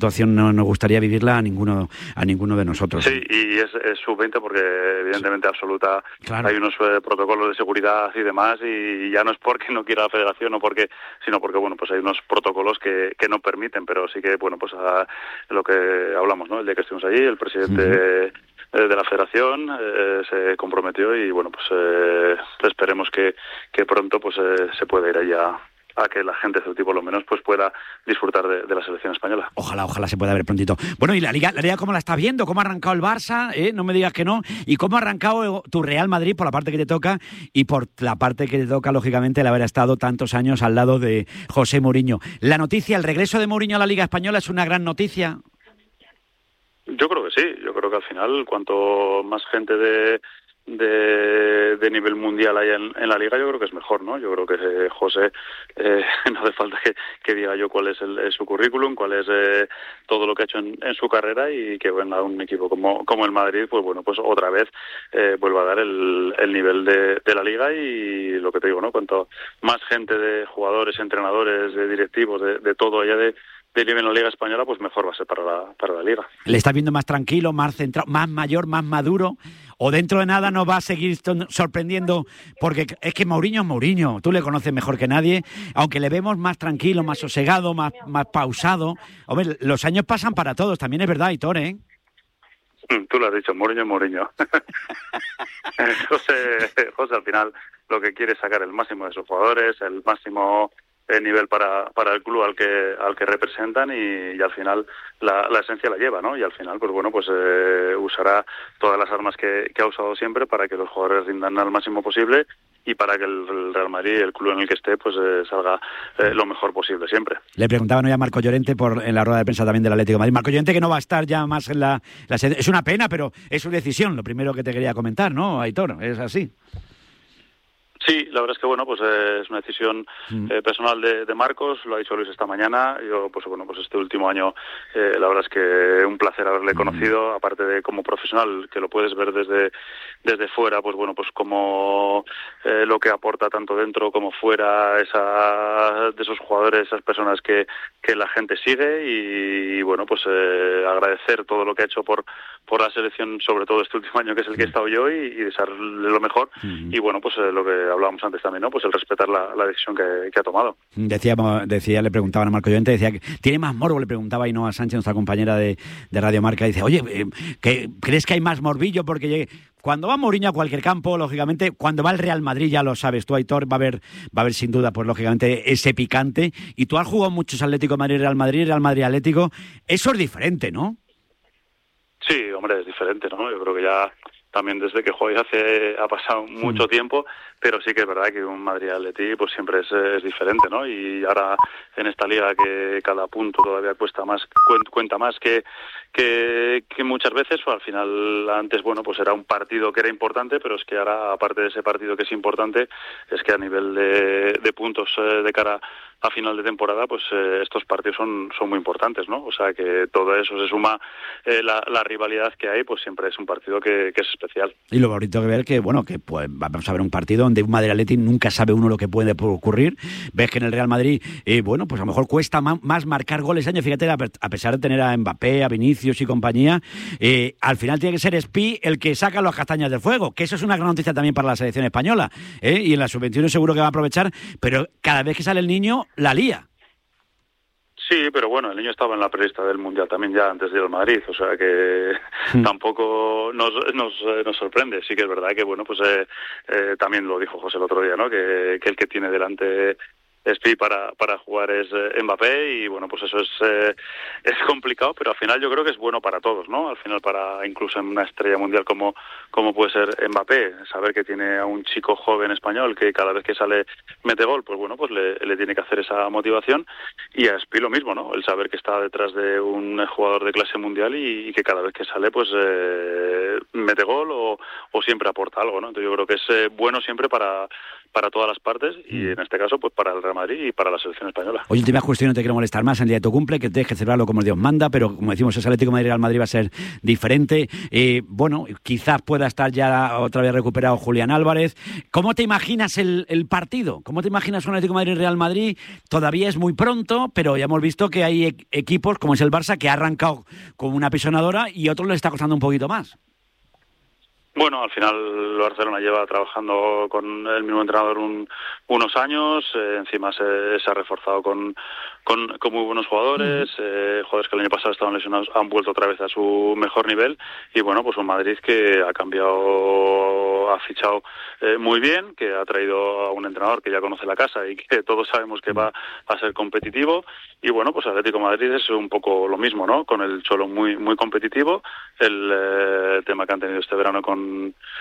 situación no nos gustaría vivirla a ninguno a ninguno de nosotros. Sí, y es, es sub veinte porque evidentemente absoluta, claro. Hay unos eh, protocolos de seguridad y demás, y ya no es porque no quiera la federación o porque, sino porque bueno, pues hay unos protocolos que, que no permiten, pero sí que bueno, pues a lo que hablamos, ¿no? El día que estuvimos allí, el presidente uh-huh. de la federación eh, se comprometió y bueno, pues eh, esperemos que, que pronto pues eh, se pueda ir allá a que la gente de tipo, lo menos, pues pueda disfrutar de, de la selección española. Ojalá, ojalá se pueda ver prontito. Bueno, y la Liga, la Liga ¿cómo la estás viendo? ¿Cómo ha arrancado el Barça? ¿Eh? No me digas que no. ¿Y cómo ha arrancado tu Real Madrid por la parte que te toca y por la parte que te toca, lógicamente, el haber estado tantos años al lado de José Mourinho? La noticia, el regreso de Mourinho a la Liga Española es una gran noticia. Yo creo que sí. Yo creo que al final, cuanto más gente de... De, de nivel mundial hay en, en la liga, yo creo que es mejor, ¿no? Yo creo que eh, José, eh, no hace falta que, que diga yo cuál es el, es su currículum, cuál es eh, todo lo que ha hecho en, en su carrera, y que venga un equipo como, como el Madrid, pues bueno, pues otra vez eh, vuelva a dar el, el nivel de, de la liga. Y lo que te digo, ¿no? Cuanto más gente de jugadores, entrenadores, de directivos, de, de todo allá de de nivel en la Liga Española, pues mejor va a ser para la, para la Liga. ¿Le estás viendo más tranquilo, más centrado, más mayor, más maduro? ¿O dentro de nada nos va a seguir sorprendiendo? Porque es que Mourinho es Mourinho, tú le conoces mejor que nadie, aunque le vemos más tranquilo, más sosegado, más, más pausado. Hombre, los años pasan para todos, también es verdad, Aitor, ¿eh? Tú lo has dicho, Mourinho es Mourinho. José, José al final lo que quiere es sacar el máximo de sus jugadores, el máximo el nivel para para el club al que al que representan, y, y al final la, la esencia la lleva, ¿no? Y al final, pues bueno, pues eh, usará todas las armas que, que ha usado siempre para que los jugadores rindan al máximo posible y para que el Real Madrid, el club en el que esté, pues eh, salga eh, lo mejor posible siempre. Le preguntaban hoy a Marco Llorente por en la rueda de prensa también del Atlético de Madrid. Marco Llorente, que no va a estar ya más en la, la es una pena, pero es su decisión. Lo primero que te quería comentar, ¿no, Aitor? Es así. Sí, la verdad es que bueno, pues eh, es una decisión eh, personal de, de Marcos, lo ha dicho Luis esta mañana. Yo, pues bueno, pues este último año, eh, la verdad es que un placer haberle conocido, aparte de como profesional, que lo puedes ver desde desde fuera, pues bueno, pues como eh, lo que aporta tanto dentro como fuera, esa de esos jugadores, esas personas que que la gente sigue, y, y bueno, pues eh, agradecer todo lo que ha hecho por por la selección, sobre todo este último año que es el que he estado yo, y, y desearle lo mejor. Uh-huh. Y bueno, pues eh, lo que hablábamos antes también, ¿no? Pues el respetar la, la decisión que, que ha tomado. Decíamos, decía, le preguntaban a Marco Llorente, decía que tiene más morbo, le preguntaba a Ainhoa Sánchez, nuestra compañera de, de Radio Marca, dice, oye, ¿qué, ¿crees que hay más morbillo? Porque llegue... cuando va Mourinho a cualquier campo, lógicamente, cuando va el Real Madrid, ya lo sabes tú, Aitor, va a haber, va a haber sin duda, pues lógicamente, ese picante. Y tú has jugado muchos Atlético de Madrid, Real Madrid, Real Madrid Atlético. Eso es diferente, ¿no? Sí, hombre, es diferente, ¿no? Yo creo que ya también desde que jugáis hace ha pasado mucho mm. tiempo, pero sí que es verdad que un Madrid-Atleti pues siempre es, es diferente, ¿no? Y ahora en esta liga que cada punto todavía cuesta más, cuenta más que que, que muchas veces, pues al final antes, bueno, pues era un partido que era importante, pero es que ahora, aparte de ese partido que es importante, es que a nivel de, de puntos eh, de cara a final de temporada, pues eh, estos partidos son son muy importantes, ¿no? O sea que todo eso se suma, eh, la, la rivalidad que hay, pues siempre es un partido que, que es especial. Y lo bonito que ver que, bueno, que pues vamos a ver un partido donde un Madrid-Atleti nunca sabe uno lo que puede ocurrir. Ves que en el Real Madrid, eh, bueno, pues a lo mejor cuesta más, más marcar goles año. Fíjate, a pesar de tener a Mbappé, a Vinicius y compañía, eh, al final tiene que ser Espi el que saca las castañas del fuego, que eso es una gran noticia también para la selección española, ¿eh? Y en la sub veintiuno seguro que va a aprovechar, pero cada vez que sale el niño, la lía. Sí, pero bueno, el niño estaba en la prelista del Mundial también ya antes de ir al Madrid, o sea que mm. tampoco nos, nos nos sorprende. Sí que es verdad que, bueno, pues eh, eh, también lo dijo José el otro día, ¿no? Que, que el que tiene delante Espi para para jugar es eh, Mbappé, y bueno, pues eso es eh, es complicado, pero al final yo creo que es bueno para todos, ¿no? Al final, para incluso en una estrella mundial como como puede ser Mbappé, saber que tiene a un chico joven español que cada vez que sale mete gol, pues bueno, pues le, le tiene que hacer esa motivación. Y a Espi lo mismo, ¿no? El saber que está detrás de un jugador de clase mundial y, y que cada vez que sale, pues eh, mete gol o, o siempre aporta algo, ¿no? Entonces yo creo que es eh, bueno siempre para para todas las partes y en este caso pues para el Real Madrid y para la selección española. Oye, última cuestión, no te quiero molestar más, en el día de tu cumple, que tienes que celebrarlo como Dios manda, pero como decimos, ese Atlético de Madrid Real Madrid va a ser diferente. Eh, bueno, quizás pueda estar ya otra vez recuperado Julián Álvarez. ¿Cómo te imaginas el, el partido? ¿Cómo te imaginas un Atlético de Madrid Real Madrid? Todavía es muy pronto, pero ya hemos visto que hay e- equipos como es el Barça que ha arrancado con una pisonadora y a otros les está costando un poquito más. Bueno, al final el Barcelona lleva trabajando con el mismo entrenador un, unos años, eh, encima se, se ha reforzado con, con, con muy buenos jugadores, eh, jugadores que el año pasado estaban lesionados han vuelto otra vez a su mejor nivel y bueno, pues un Madrid que ha cambiado, ha fichado eh, muy bien, que ha traído a un entrenador que ya conoce la casa y que todos sabemos que va a ser competitivo y bueno, pues Atlético de Madrid es un poco lo mismo, ¿no? Con el Cholo muy muy competitivo, el eh, tema que han tenido este verano con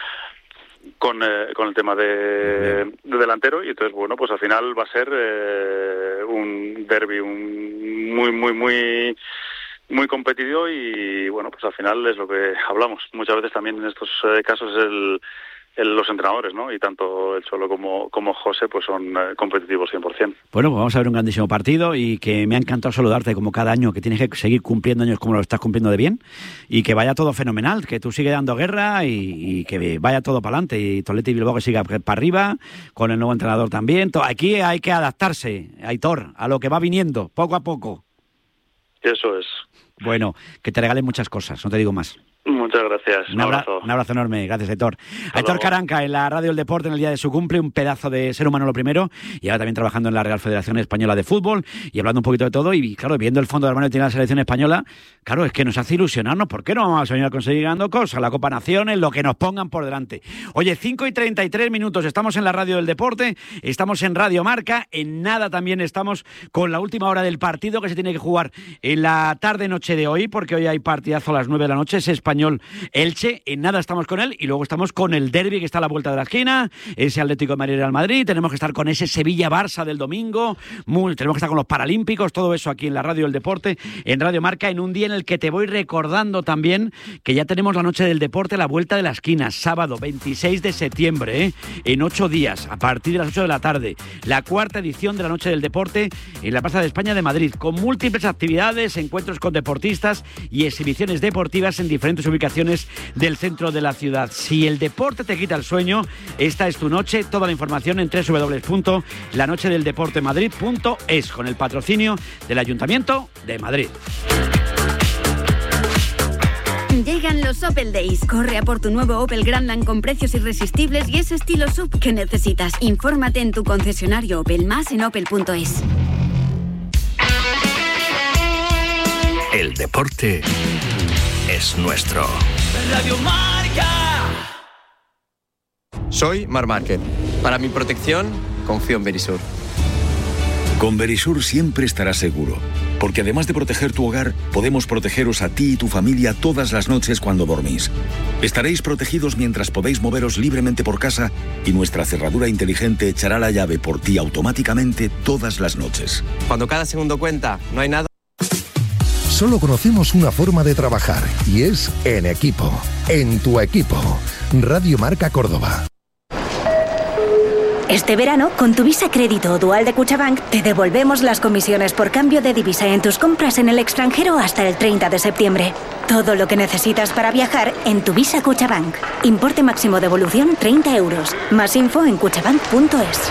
con eh, con el tema de, de delantero y entonces bueno pues al final va a ser eh, un derbi un muy muy muy muy competitivo y bueno pues al final es lo que hablamos muchas veces también en estos eh, casos el El, los entrenadores, ¿no? Y tanto el Cholo como, como José pues son eh, competitivos cien por ciento. Bueno, pues vamos a ver un grandísimo partido y que me ha encantado saludarte como cada año, que tienes que seguir cumpliendo años como lo estás cumpliendo de bien y que vaya todo fenomenal, que tú sigues dando guerra y, y que vaya todo para adelante y Tolete y Bilbao que siga para arriba, con el nuevo entrenador también. Aquí hay que adaptarse, Aitor, a lo que va viniendo, poco a poco. Eso es. Bueno, que te regalen muchas cosas, no te digo más. Muchas gracias. Un, un, abra- abrazo. un abrazo enorme. Gracias, Aitor. Hasta Aitor luego. Caranca, en la Radio del Deporte, en el día de su cumple, un pedazo de ser humano lo primero, y ahora también trabajando en la Real Federación Española de Fútbol, y hablando un poquito de todo, y claro, viendo el fondo de armario que tiene la selección española, claro, es que nos hace ilusionarnos. ¿Por qué no vamos a venir a conseguir ganando cosas? La Copa Naciones, lo que nos pongan por delante. Oye, cinco y treinta y tres minutos, estamos en la Radio del Deporte, estamos en Radio Marca, en nada también estamos con la última hora del partido que se tiene que jugar en la tarde-noche de hoy, porque hoy hay partidazo a las nueve de la noche, es Español Elche. En nada estamos con él y luego estamos con el derbi que está a la vuelta de la esquina, ese Atlético de Madrid Real Madrid, tenemos que estar con ese Sevilla-Barça del domingo, muy, tenemos que estar con los Paralímpicos, todo eso aquí en la Radio del Deporte, en Radio Marca, en un día en el que te voy recordando también que ya tenemos la noche del deporte a la vuelta de la esquina, sábado veintiséis de septiembre, ¿eh? En ocho días, a partir de las ocho de la tarde, la cuarta edición de la noche del deporte en la Plaza de España de Madrid, con múltiples actividades, encuentros con deportistas y exhibiciones deportivas en diferentes ubicaciones del centro de la ciudad. Si el deporte te quita el sueño, esta es tu noche. Toda la información en doble u doble u doble u punto la noche del deporte madrid punto es con el patrocinio del Ayuntamiento de Madrid. Llegan los Opel Days. Corre a por tu nuevo Opel Grandland con precios irresistibles y ese estilo sub que necesitas. Infórmate en tu concesionario Opel, más en opel punto es. El deporte es nuestro. Radio Marca. Soy Mar Márquez. Para mi protección, confío en Verisur. Con Verisur siempre estarás seguro, porque además de proteger tu hogar, podemos protegeros a ti y tu familia todas las noches cuando dormís. Estaréis protegidos mientras podéis moveros libremente por casa y nuestra cerradura inteligente echará la llave por ti automáticamente todas las noches. Cuando cada segundo cuenta, no hay nada. Solo conocemos una forma de trabajar y es en equipo, en tu equipo. Radio Marca Córdoba. Este verano, con tu Visa Crédito o Dual de Cuchabank, te devolvemos las comisiones por cambio de divisa en tus compras en el extranjero hasta el treinta de septiembre. Todo lo que necesitas para viajar en tu Visa Cuchabank. Importe máximo devolución treinta euros. Más info en cuchabank punto es.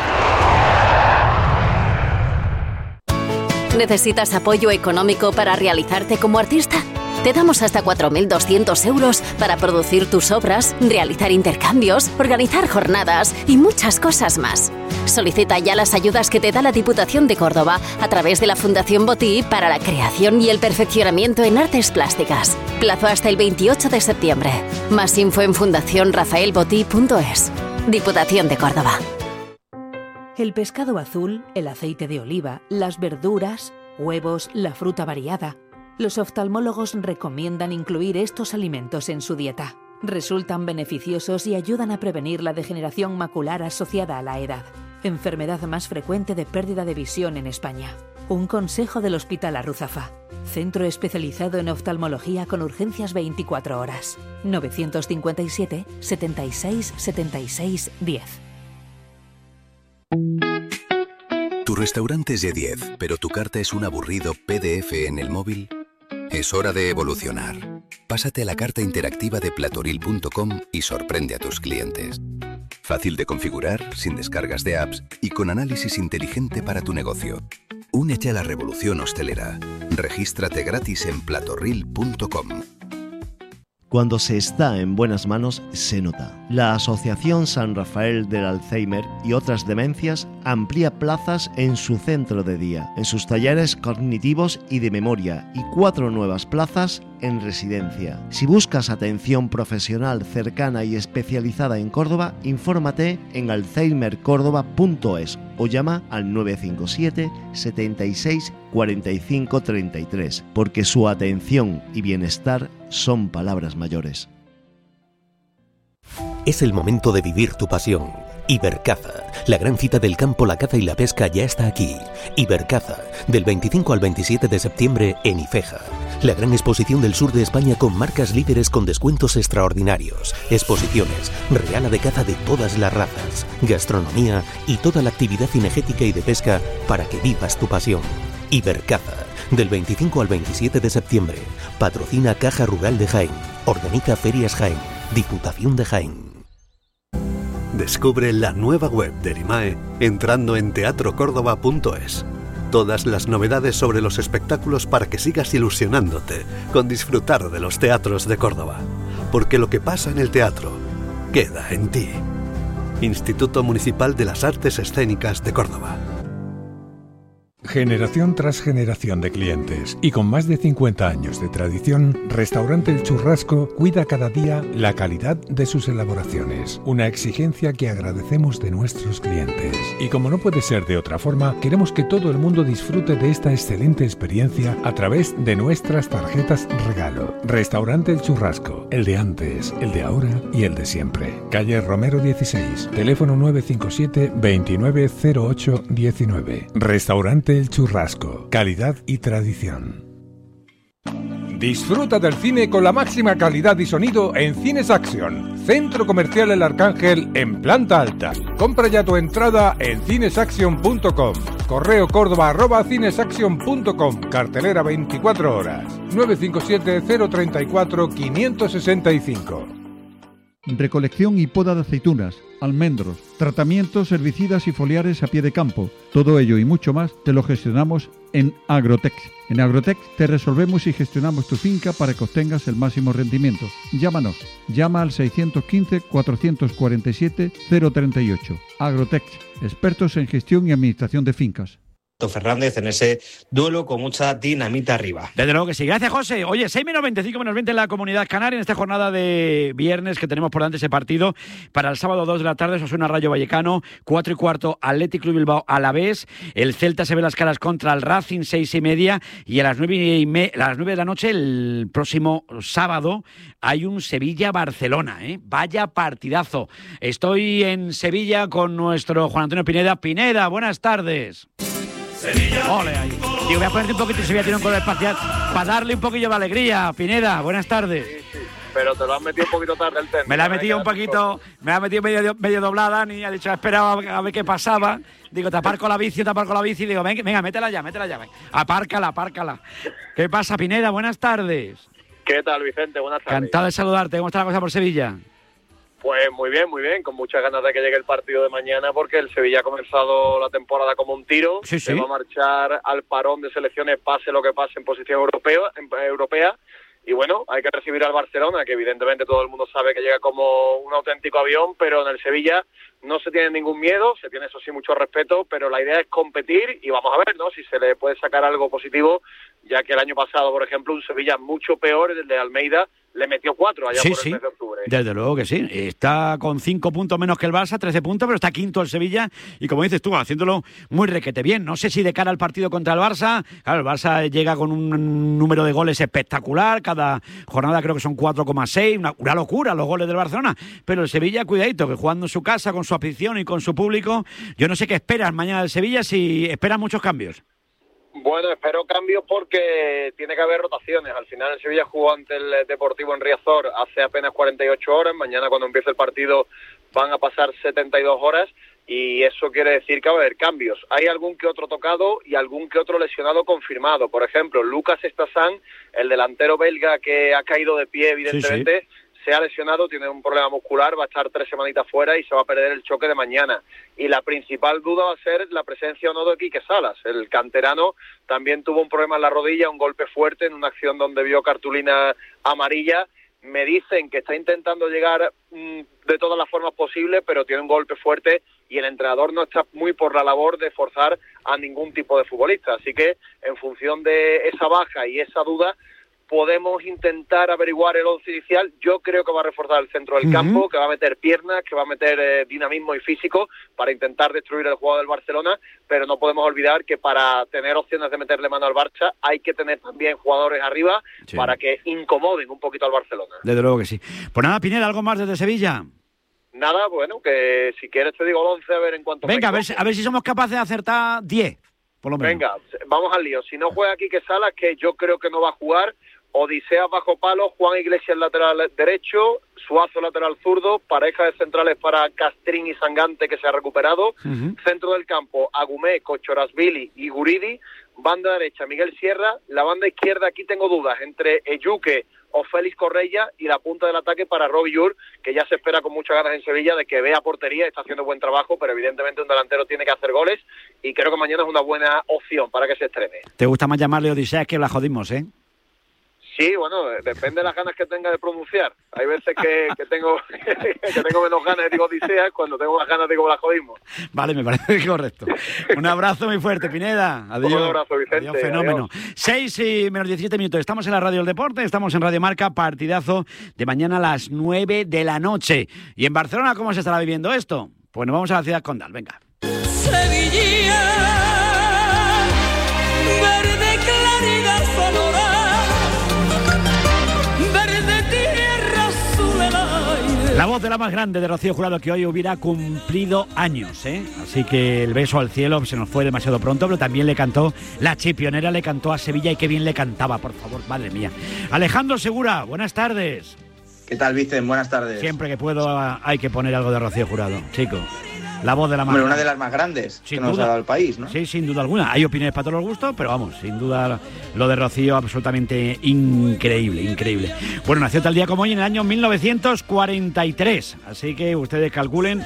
¿Necesitas apoyo económico para realizarte como artista? Te damos hasta cuatro mil doscientos euros para producir tus obras, realizar intercambios, organizar jornadas y muchas cosas más. Solicita ya las ayudas que te da la Diputación de Córdoba a través de la Fundación Botí para la creación y el perfeccionamiento en artes plásticas. Plazo hasta el veintiocho de septiembre. Más info en fundación rafael botí punto es. Diputación de Córdoba. El pescado azul, el aceite de oliva, las verduras, huevos, la fruta variada. Los oftalmólogos recomiendan incluir estos alimentos en su dieta. Resultan beneficiosos y ayudan a prevenir la degeneración macular asociada a la edad, enfermedad más frecuente de pérdida de visión en España. Un consejo del Hospital Arruzafa. Centro especializado en oftalmología con urgencias veinticuatro horas. novecientos cincuenta y siete, setenta y seis, setenta y seis, diez. Tu restaurante es de diez, pero tu carta es un aburrido P D F en el móvil. Es hora de evolucionar. Pásate a la carta interactiva de platoril punto com y sorprende a tus clientes. Fácil de configurar, sin descargas de apps y con análisis inteligente para tu negocio. Únete a la revolución hostelera. Regístrate gratis en platoril punto com. Cuando se está en buenas manos, se nota. La Asociación San Rafael del Alzheimer y otras demencias amplía plazas en su centro de día, en sus talleres cognitivos y de memoria, y cuatro nuevas plazas en residencia. Si buscas atención profesional cercana y especializada en Córdoba, infórmate en alzheimer córdoba punto es o llama al nueve cinco siete, setenta y seis, cuarenta y cinco, treinta y tres, porque su atención y bienestar son palabras mayores. Es el momento de vivir tu pasión. Ibercaza, la gran cita del campo, la caza y la pesca ya está aquí. Ibercaza, del veinticinco al veintisiete de septiembre en Ifeja. La gran exposición del sur de España con marcas líderes con descuentos extraordinarios. Exposiciones, reala de caza de todas las razas, gastronomía y toda la actividad cinegética y de pesca para que vivas tu pasión. Ibercaza, del veinticinco al veintisiete de septiembre. Patrocina Caja Rural de Jaén. Organiza Ferias Jaén. Diputación de Jaén. Descubre la nueva web de Erimae entrando en teatro córdoba punto es. Todas las novedades sobre los espectáculos para que sigas ilusionándote con disfrutar de los teatros de Córdoba. Porque lo que pasa en el teatro queda en ti. Instituto Municipal de las Artes Escénicas de Córdoba. Generación tras generación de clientes y con más de cincuenta años de tradición, Restaurante El Churrasco cuida cada día la calidad de sus elaboraciones, una exigencia que agradecemos de nuestros clientes. Y como no puede ser de otra forma, queremos que todo el mundo disfrute de esta excelente experiencia a través de nuestras tarjetas regalo. Restaurante El Churrasco, el de antes, el de ahora y el de siempre. Calle Romero dieciséis, teléfono nueve cinco siete, veintinueve cero ocho diecinueve. Restaurante El Churrasco, calidad y tradición. Disfruta del cine con la máxima calidad y sonido en Cines Action, Centro Comercial El Arcángel en planta alta. Compra ya tu entrada en cines action punto com. Correo córdoba arroba cinesaction punto com. Cartelera veinticuatro horas. nueve cinco siete, cero tres cuatro, cinco seis cinco. Recolección y poda de aceitunas, almendros, tratamientos herbicidas y foliares a pie de campo. Todo ello y mucho más te lo gestionamos en Agrotec. En Agrotec te resolvemos y gestionamos tu finca para que obtengas el máximo rendimiento. Llámanos. Llama al seiscientos quince, cuatrocientos cuarenta y siete, cero treinta y ocho. Agrotec, expertos en gestión y administración de fincas. Fernández en ese duelo con mucha dinamita arriba. Desde luego que sí. Gracias, José. Oye, seis menos veinticinco menos veinte en la Comunidad Canaria en esta jornada de viernes que tenemos por delante ese partido. Para el sábado dos de la tarde, Osasuna Rayo Vallecano, cuatro y cuarto Athletic Club Bilbao Alavés. El Celta se ve las caras contra el Racing, seis y media. Y a las nueve, y me, a las nueve de la noche, el próximo sábado, hay un Sevilla-Barcelona. ¿eh? Vaya partidazo. Estoy en Sevilla con nuestro Juan Antonio Pineda. Pineda, buenas tardes. Sevilla. Ole ahí. Digo, voy a ponerte un poquito Sevilla tiene un color espacial para darle un poquillo de alegría. Pineda, buenas tardes. Sí, sí. Pero te lo has metido un poquito tarde el tema. Me la he metido un poquito, me la he metido medio, medio doblada, ni ha dicho, esperaba a ver qué pasaba. Digo, te aparco la bici, te aparco la bici. Digo, venga, venga, métela ya, métela ya. Venga. Apárcala, apárcala. ¿Qué pasa, Pineda? Buenas tardes. ¿Qué tal, Vicente? Buenas tardes. Encantado de saludarte. ¿Cómo está la cosa por Sevilla? Pues muy bien, muy bien, con muchas ganas de que llegue el partido de mañana porque el Sevilla ha comenzado la temporada como un tiro, sí, sí. Se va a marchar al parón de selecciones pase lo que pase en posición europea, en, europea y bueno, hay que recibir al Barcelona, que evidentemente todo el mundo sabe que llega como un auténtico avión, pero en el Sevilla no se tiene ningún miedo, se tiene eso sí mucho respeto, pero la idea es competir y vamos a ver, ¿no? Si se le puede sacar algo positivo, ya que el año pasado, por ejemplo, un Sevilla mucho peor, el de Almeida, le metió cuatro allá sí, por el sí. mes de octubre. Desde luego que sí. Está con cinco puntos menos que el Barça, trece puntos, pero está quinto el Sevilla y como dices tú, haciéndolo muy requete bien. No sé si de cara al partido contra el Barça, claro, el Barça llega con un número de goles espectacular, cada jornada creo que son cuatro coma seis, una, una locura los goles del Barcelona, pero el Sevilla, cuidadito, que jugando en su casa, con su afición y con su público, yo no sé qué esperas mañana del Sevilla, si esperas muchos cambios. Bueno, espero cambios porque tiene que haber rotaciones. Al final el Sevilla jugó ante el Deportivo en Riazor hace apenas cuarenta y ocho horas. Mañana cuando empiece el partido van a pasar setenta y dos horas. y eso quiere decir que va a haber cambios. Hay algún que otro tocado y algún que otro lesionado confirmado. Por ejemplo, Lucas Estasán, el delantero belga que ha caído de pie, evidentemente, sí, sí. se ha lesionado, tiene un problema muscular, va a estar tres semanitas fuera y se va a perder el choque de mañana. Y la principal duda va a ser la presencia o no de Quique Salas. El canterano también tuvo un problema en la rodilla, un golpe fuerte en una acción donde vio cartulina amarilla. Me dicen que está intentando llegar mmm, de todas las formas posibles, pero tiene un golpe fuerte y el entrenador no está muy por la labor de forzar a ningún tipo de futbolista. Así que, en función de esa baja y esa duda, podemos intentar averiguar el once inicial. Yo creo que va a reforzar el centro del uh-huh. campo, que va a meter piernas, que va a meter eh, dinamismo y físico para intentar destruir el juego del Barcelona, pero no podemos olvidar que para tener opciones de meterle mano al Barça hay que tener también jugadores arriba sí. para que incomoden un poquito al Barcelona. Desde luego que sí. Pues nada, Pineda, ¿algo más desde Sevilla? Nada, bueno, que si quieres te digo el once a ver en cuanto... Venga, a ver, a ver si somos capaces de acertar diez, por lo menos. Venga, vamos al lío. Si no juega Quique Salas, que yo creo que no va a jugar... Odisea bajo palo, Juan Iglesias lateral derecho, Suazo lateral zurdo, pareja de centrales para Castrín y Sangante, que se ha recuperado, uh-huh. centro del campo, Agumé, Cochorasvili y Guridi, banda derecha, Miguel Sierra, la banda izquierda, aquí tengo dudas, entre Eyuque o Félix Correia, y la punta del ataque para Robbie Llur, que ya se espera con muchas ganas en Sevilla de que vea portería, está haciendo buen trabajo, pero evidentemente un delantero tiene que hacer goles, y creo que mañana es una buena opción para que se estrene. ¿Te gusta más llamarle Odisea que la jodimos, eh? Sí, bueno, depende de las ganas que tenga de pronunciar. Hay veces que, que tengo que tengo menos ganas y digo Odisea, cuando tengo más ganas digo la jodimos. Vale, me parece correcto. Un abrazo muy fuerte, Pineda. Adiós. Un abrazo, Vicente. Adiós, fenómeno. Adiós. seis y menos diecisiete minutos. Estamos en la Radio del Deporte, estamos en Radio Marca, partidazo de mañana a las nueve de la noche. ¿Y en Barcelona cómo se estará viviendo esto? Pues nos vamos a la ciudad condal, venga. Sevilla, verde claridad sonora. La voz de la más grande de Rocío Jurado, que hoy hubiera cumplido años, ¿eh? Así que el beso al cielo se nos fue demasiado pronto, pero también le cantó la chipionera, le cantó a Sevilla, y qué bien le cantaba, por favor, madre mía. Alejandro Segura, buenas tardes. ¿Qué tal, Vicen? Buenas tardes. Siempre que puedo hay que poner algo de Rocío Jurado, chico. La voz de la más Bueno, grande. Una de las más grandes sin que nos duda. ha dado el país, ¿no? Sí, sin duda alguna. Hay opiniones para todos los gustos, pero vamos, sin duda lo de Rocío absolutamente increíble, increíble. Bueno, nació tal día como hoy en el año mil novecientos cuarenta y tres, así que ustedes calculen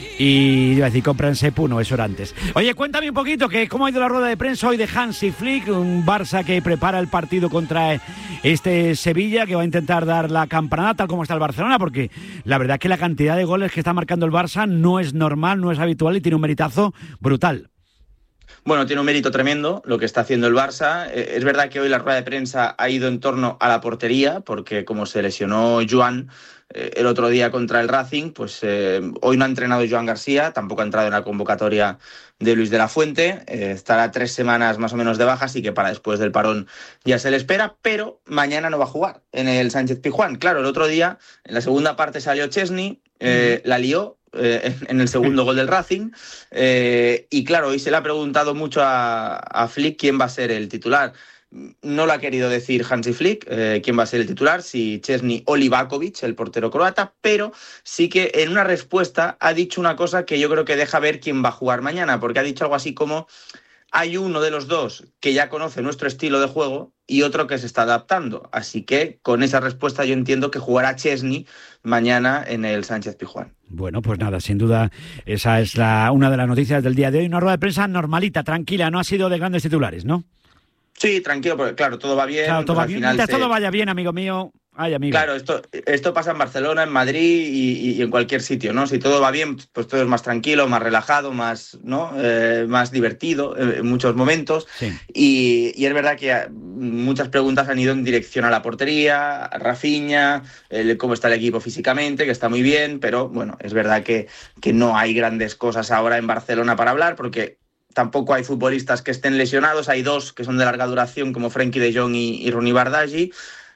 y iba a decir, cómpranse Puno, eso era antes. Oye, cuéntame un poquito que cómo ha ido la rueda de prensa hoy de Hansi Flick, un Barça que prepara el partido contra este Sevilla, que va a intentar dar la campanada tal como está el Barcelona, porque la verdad es que la cantidad de goles que está marcando el Barça no es normal, no es habitual y tiene un meritazo brutal. Bueno, tiene un mérito tremendo lo que está haciendo el Barça. Eh, es verdad que hoy la rueda de prensa ha ido en torno a la portería, porque como se lesionó Joan eh, el otro día contra el Racing, pues eh, hoy no ha entrenado Joan García, tampoco ha entrado en la convocatoria de Luis de la Fuente, eh, estará tres semanas más o menos de baja, así que para después del parón ya se le espera, pero mañana no va a jugar en el Sánchez-Pizjuán. Claro, el otro día, en la segunda parte salió Chesney, eh, uh-huh. la lió, Eh, en el segundo gol del Racing, eh, y claro, hoy se le ha preguntado mucho a, a Flick quién va a ser el titular. No lo ha querido decir Hansi Flick, eh, quién va a ser el titular, si Chesney o Livakovic, el portero croata, pero sí que en una respuesta ha dicho una cosa que yo creo que deja ver quién va a jugar mañana, porque ha dicho algo así como: hay uno de los dos que ya conoce nuestro estilo de juego y otro que se está adaptando. Así que con esa respuesta yo entiendo que jugará Chesney mañana en el Sánchez-Pizjuán. Bueno, pues nada, sin duda esa es la una de las noticias del día de hoy. Una rueda de prensa normalita, tranquila, no ha sido de grandes titulares, ¿no? Sí, tranquilo, porque claro, todo va bien. Claro, todo va bien. Mientras se... todo vaya bien, amigo mío. Ay, amigo. Claro, esto, esto pasa en Barcelona, en Madrid y, y en cualquier sitio, ¿no? Si todo va bien, pues todo es más tranquilo, más relajado, más, ¿no? Eh, más divertido en muchos momentos. Sí. Y, y es verdad que muchas preguntas han ido en dirección a la portería, a Rafinha, el, cómo está el equipo físicamente, que está muy bien, pero bueno, es verdad que, que no hay grandes cosas ahora en Barcelona para hablar, porque tampoco hay futbolistas que estén lesionados. Hay dos que son de larga duración, como Frenkie de Jong y, y Ronny Bardghji.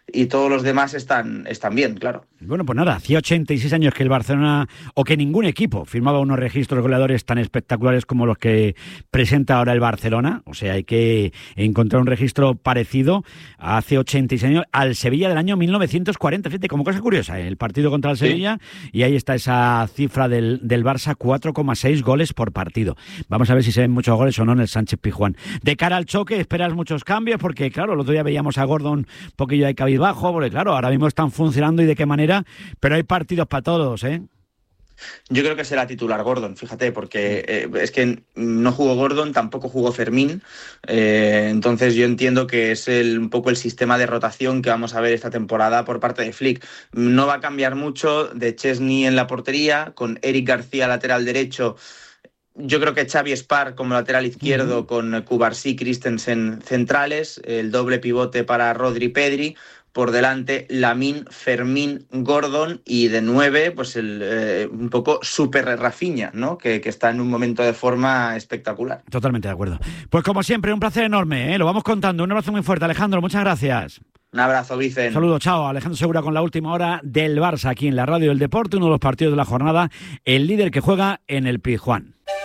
y todos los demás están, están bien, claro. Bueno, pues nada, hacía ochenta y seis años que el Barcelona, o que ningún equipo, firmaba unos registros goleadores tan espectaculares como los que presenta ahora el Barcelona. O sea, hay que encontrar un registro parecido hace ochenta y seis años al Sevilla del año mil novecientos cuarenta. Fíjate, como cosa curiosa, ¿eh? El partido contra el Sevilla, sí. Y ahí está esa cifra del, del Barça, cuatro coma seis goles por partido. Vamos a ver si se ven muchos goles o no en el Sánchez Pizjuán. De cara al choque, esperas muchos cambios, porque claro, el otro día veíamos a Gordon un poquillo ahí cabizbajo, porque claro, ahora mismo están funcionando y de qué manera, pero hay partidos para todos, ¿eh? Yo creo que será titular Gordon, fíjate, porque eh, es que no jugó Gordon, tampoco jugó Fermín, eh, entonces yo entiendo que es el, un poco el sistema de rotación que vamos a ver esta temporada por parte de Flick. No va a cambiar mucho, de Chesney en la portería, con Eric García lateral derecho. Yo creo que Xavi Spar como lateral izquierdo, uh-huh. con Cubarsí, Christensen centrales, el doble pivote para Rodri Pedri, por delante Lamine, Fermín, Gordon y de nueve, pues el eh, un poco super Rafinha, ¿no? Que, que está en un momento de forma espectacular. Totalmente de acuerdo. Pues como siempre, un placer enorme, ¿eh? Lo vamos contando. Un abrazo muy fuerte, Alejandro, muchas gracias. Un abrazo, Vicen. Saludos, chao. Alejandro Segura con la última hora del Barça aquí en la Radio del Deporte, uno de los partidos de la jornada, el líder que juega en el Pizjuán.